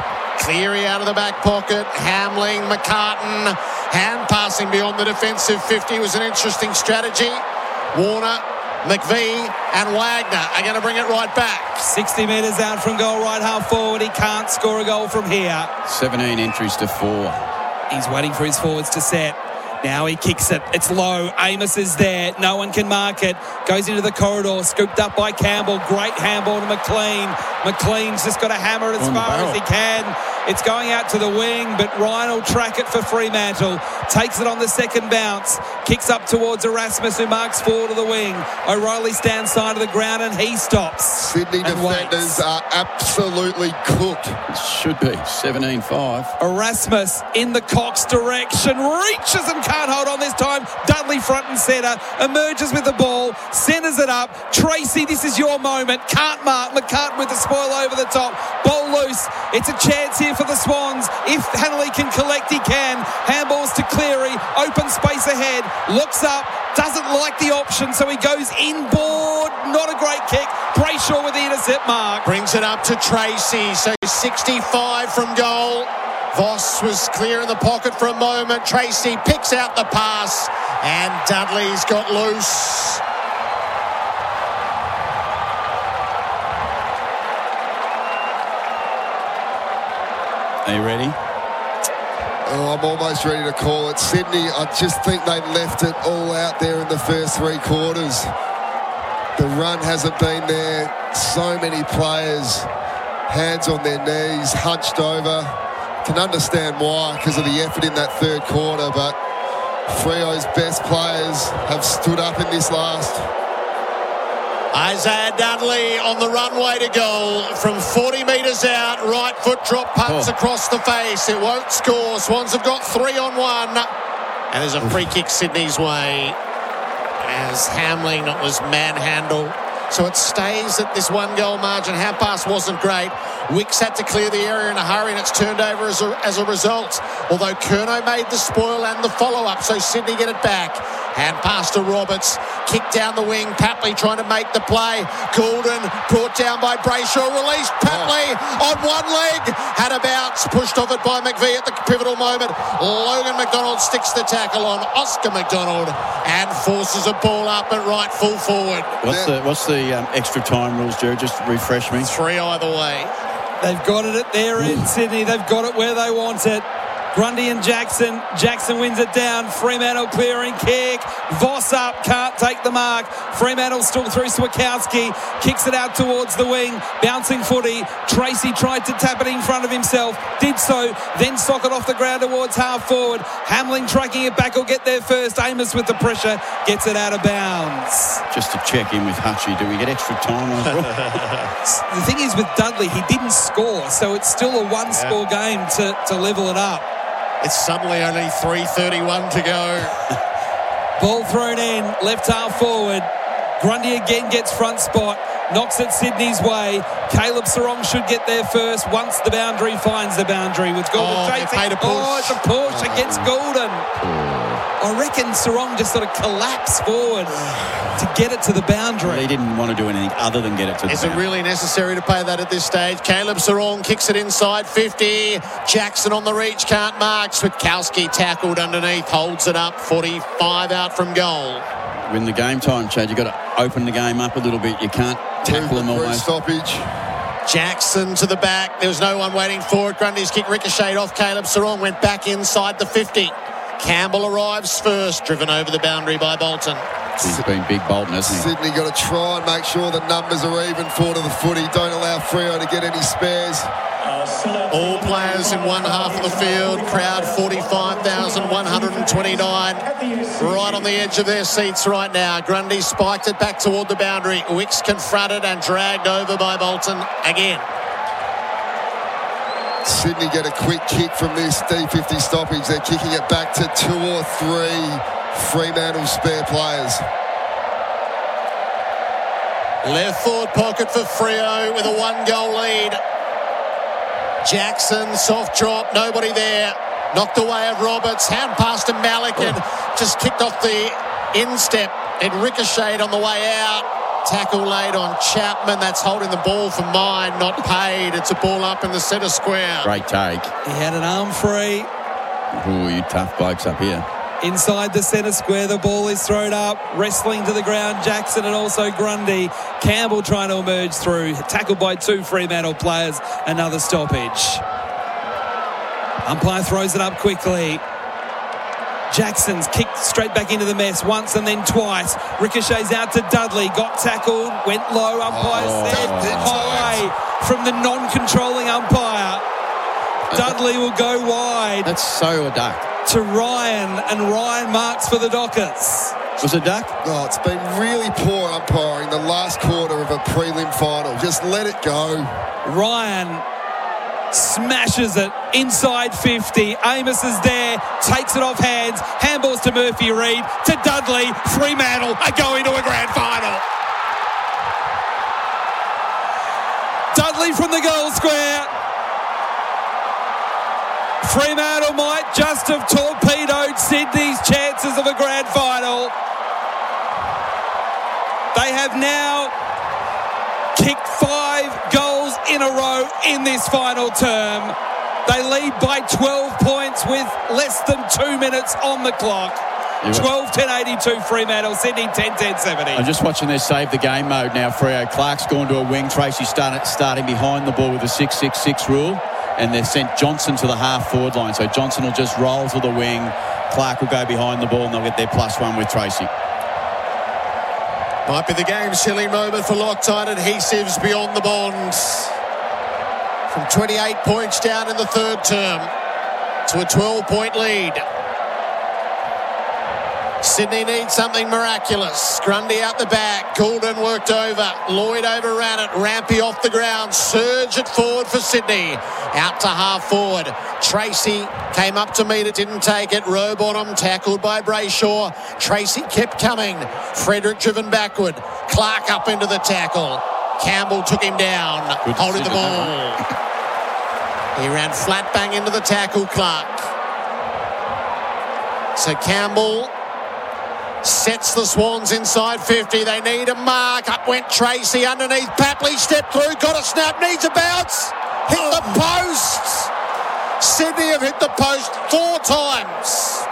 [SPEAKER 4] Cleary out of the back pocket. Hamling, McCartan. Hand passing beyond the defensive 50 was an interesting strategy. Warner, McVie and Wagner are going to bring it right back.
[SPEAKER 2] 60 metres out from goal, right half forward. He can't score a goal from here.
[SPEAKER 3] 17 entries to 4.
[SPEAKER 2] He's waiting for his forwards to set. Now he kicks it. It's low. Amos is there. No one can mark it. Goes into the corridor. Scooped up by Campbell. Great handball to McLean. McLean's just got to hammer it as far as he can. It's going out to the wing, but Ryan will track it for Fremantle. Takes it on the second bounce. Kicks up towards Erasmus, who marks forward to the wing. O'Reilly stands side of the ground and he stops.
[SPEAKER 1] Sydney defenders are absolutely cooked.
[SPEAKER 3] It should be 17-5.
[SPEAKER 2] Erasmus in the Cox direction. Reaches and can't hold on this time. Dudley front and centre. Emerges with the ball. Centres it up. Tracy, this is your moment. Can't mark. McCartan with the spoil over the top. Ball loose. It's a chance here for the Swans. If Hanley can collect, he can. Handballs to Cleary. Open space ahead. Looks up. Doesn't like the option, so he goes inboard. Not a great kick. Brayshaw with the intercept mark.
[SPEAKER 4] Brings it up to Tracy. So 65 from goal. Voss was clear in the pocket for a moment. Tracy picks out the pass and Dudley's got loose.
[SPEAKER 3] Are you ready?
[SPEAKER 1] Oh, I'm almost ready to call it. Sydney, I just think they left it all out there in the first 3 quarters. The run hasn't been there. So many players, hands on their knees, hunched over. Can understand why, because of the effort in that third quarter, but Freo's best players have stood up in this last.
[SPEAKER 4] Isaiah Dudley on the runway to goal from 40 metres out. Right foot drop punts across the face. It won't score. Swans have got 3 on 1. And there's a free kick Sydney's way as Hamling was manhandled. So it stays at this 1 goal margin. Hand pass wasn't great. Wicks had to clear the area in a hurry and it's turned over as a result. Although Curnow made the spoil and the follow-up, so Sydney get it back. Hand pass to Roberts. Kick down the wing. Papley trying to make the play. Goulden brought down by Brayshaw. Released Papley on one leg. Had a bounce. Pushed off it by McVie at the pivotal moment. Logan McDonald sticks the tackle on Oscar McDonald and forces a ball up at right full forward.
[SPEAKER 3] What's the extra time rules, Jared? Just refresh me.
[SPEAKER 4] 3 either way.
[SPEAKER 2] They've got it at their end, Sydney. They've got it where they want it. Grundy and Jackson. Jackson wins it down. Fremantle clearing kick. Voss up. Can't take the mark. Fremantle still through Swakowski. Kicks it out towards the wing. Bouncing footy. Tracy tried to tap it in front of himself. Did so. Then sock it off the ground towards half forward. Hamling tracking it back. Will get there first. Amos with the pressure. Gets it out of bounds.
[SPEAKER 3] Just to check in with Hutchie, do we get extra time on it?
[SPEAKER 2] The thing is with Dudley, he didn't score. So it's still a one-score game to level it up.
[SPEAKER 4] It's suddenly only 3:31 to go.
[SPEAKER 2] Ball thrown in, left half forward. Grundy again gets front spot. Knocks it Sydney's way. Caleb Sarong should get there first once the boundary finds the boundary with Goulden chasing. It's a push against Goulden. I reckon Sarong just sort of collapsed forward to get it to the boundary.
[SPEAKER 3] He didn't want to do anything other than get it to the boundary.
[SPEAKER 4] Is it really necessary to pay that at this stage? Caleb Sarong kicks it inside 50. Jackson on the reach, can't mark. Switkowski tackled underneath, holds it up. 45 out from goal.
[SPEAKER 3] When the game time, Chad, you've got to open the game up a little bit. You can't tackle them almost.
[SPEAKER 1] Stoppage.
[SPEAKER 4] Jackson to the back. There was no one waiting for it. Grundy's kick ricocheted off Caleb Sarong, went back inside the 50. Campbell arrives first, driven over the boundary by Bolton.
[SPEAKER 3] He's been big Bolton, hasn't he?
[SPEAKER 1] Sydney got to try and make sure the numbers are even for to the footy. Don't allow Freo to get any spares.
[SPEAKER 4] All players in one half of the field. Crowd 45,129. Right on the edge of their seats right now. Grundy spiked it back toward the boundary. Wicks confronted and dragged over by Bolton again.
[SPEAKER 1] Sydney get a quick kick from this D50 stoppage. They're kicking it back to 2 or 3 Fremantle spare players.
[SPEAKER 4] Left forward pocket for Freo with a 1-goal lead. Jackson, soft drop, nobody there. Knocked away of Roberts, hand pass to Malik and just kicked off the instep. It ricocheted on the way out. Tackle laid on Chapman. That's holding the ball for mine, not paid. It's a ball up in the centre square.
[SPEAKER 3] Great take.
[SPEAKER 2] He had an arm free.
[SPEAKER 3] Ooh, you tough blokes up here.
[SPEAKER 2] Inside the centre square, the ball is thrown up. Wrestling to the ground, Jackson and also Grundy. Campbell trying to emerge through. Tackled by 2 Fremantle players. Another stoppage. Umpire throws it up quickly. Jackson's kicked straight back into the mess once and then twice. Ricochets out to Dudley. Got tackled. Went low. Umpire said high from the non-controlling umpire. Dudley will go wide.
[SPEAKER 3] That's so a duck.
[SPEAKER 2] To Ryan, and Ryan marks for the Dockers.
[SPEAKER 3] Was it duck?
[SPEAKER 1] Oh, it's been really poor umpiring the last quarter of a prelim final. Just let it go.
[SPEAKER 2] Ryan smashes it inside 50. Amos is there, takes it off hands. Handballs to Murphy Reid, to Dudley. Fremantle are going to a grand final. Dudley from the goal square. Fremantle might just have torpedoed Sydney's chances of a grand final. They have now kicked 5 goals in a row in this final term. They lead by 12 points with less than 2 minutes on the clock. 12-10-82 Fremantle, Sydney 10-10-70.
[SPEAKER 3] I'm just watching their save the game mode now. Freo Clark's gone to a wing. Tracy starting behind the ball with a 6-6-6 rule. And they've sent Johnson to the half-forward line. So Johnson will just roll to the wing. Clark will go behind the ball and they'll get their +1 with Tracy.
[SPEAKER 4] Might be the game's silly moment for Loctite Adhesives beyond the bonds. From 28 points down in the third term to a 12-point lead. Sydney needs something miraculous. Grundy out the back. Goulden worked over. Lloyd overran it. Rampy off the ground. Surge it forward for Sydney. Out to half forward. Tracy came up to meet it. Didn't take it. Rowbottom tackled by Brayshaw. Tracy kept coming. Frederick driven backward. Clark up into the tackle. Campbell took him down. Holding the ball. He ran flat bang into the tackle, Clark. So Campbell sets the Swans inside 50. They need a mark. Up went Tracy underneath. Papley stepped through. Got a snap. Needs a bounce. Hit the post. Sydney have hit the post 4 times.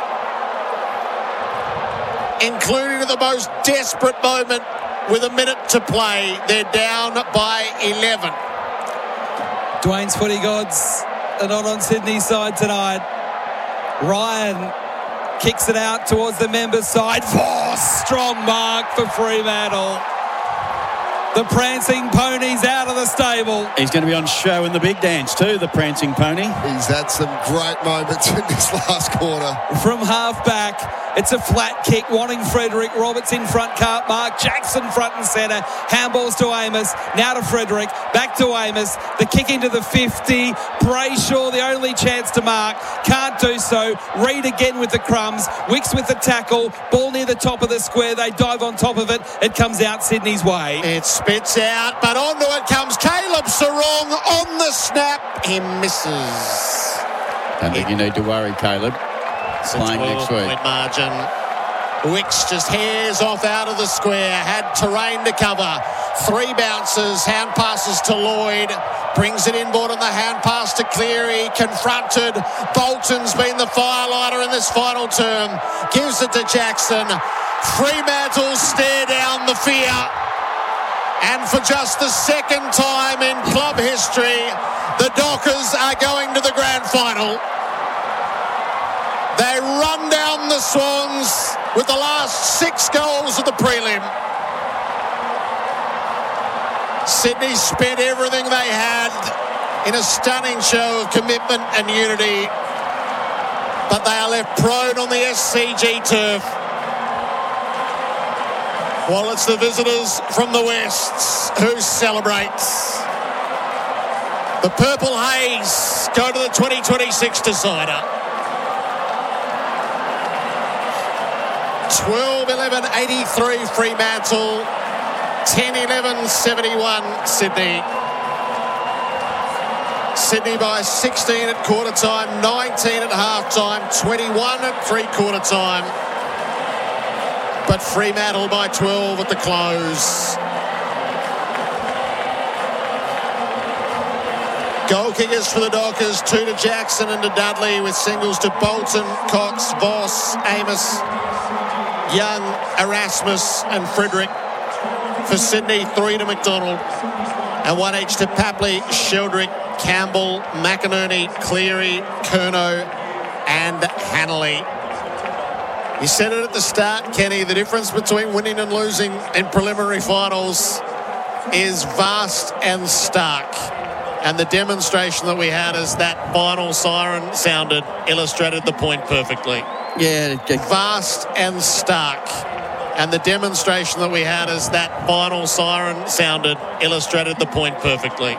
[SPEAKER 4] Including at the most desperate moment with a minute to play. They're down by 11.
[SPEAKER 2] Dwayne's footy gods are not on Sydney's side tonight. Ryan kicks it out towards the members' side. Strong mark for Fremantle. The Prancing Pony's out of the stable.
[SPEAKER 3] He's going to be on show in the big dance too, the Prancing Pony.
[SPEAKER 1] He's had some great moments in this last quarter.
[SPEAKER 2] From half back, it's a flat kick, wanting Frederick. Roberts in front, can't mark. Jackson front and centre. Handballs to Amos. Now to Frederick. Back to Amos. The kick into the 50. Brayshaw, the only chance to mark. Can't do so. Reid again with the crumbs. Wicks with the tackle. Ball near the top of the square. They dive on top of it. It comes out Sydney's way.
[SPEAKER 4] It spits out, but onto it comes Caleb Sarong on the snap. He misses.
[SPEAKER 3] Don't think you need to worry, Caleb. Playing next week.
[SPEAKER 4] Margin. Wicks just hairs off out of the square. Had terrain to cover. 3 bounces. Hand passes to Lloyd. Brings it inboard on the hand pass to Cleary. Confronted. Bolton's been the firelighter in this final term. Gives it to Jackson. Fremantle stare down the fear. And for just the second time in club history, the Dockers are going to the grand final. They run down the Swans with the last 6 goals of the prelim. Sydney spent everything they had in a stunning show of commitment and unity, but they are left prone on the SCG turf. While it's the visitors from the West who celebrate. The Purple Haze go to the 2026 decider. 12-11-83 Fremantle. 10-11-71 Sydney. Sydney by 16 at quarter time, 19 at half time, 21 at 3/4 time. But Fremantle by 12 at the close. Goal kickers for the Dockers, 2 to Jackson and to Dudley, with singles to Bolton, Cox, Voss, Amos, Young, Erasmus and Frederick. For Sydney, 3 to McDonald and 1 each to Papley, Sheldrick, Campbell, McInerney, Cleary, Curnow and Hanley. You said it at the start, Kenny, the difference between winning and losing in preliminary finals is vast and stark. And the demonstration that we had as that final siren sounded illustrated the point perfectly.
[SPEAKER 3] Yeah.
[SPEAKER 4] Vast and stark. And the demonstration that we had as that final siren sounded illustrated the point perfectly.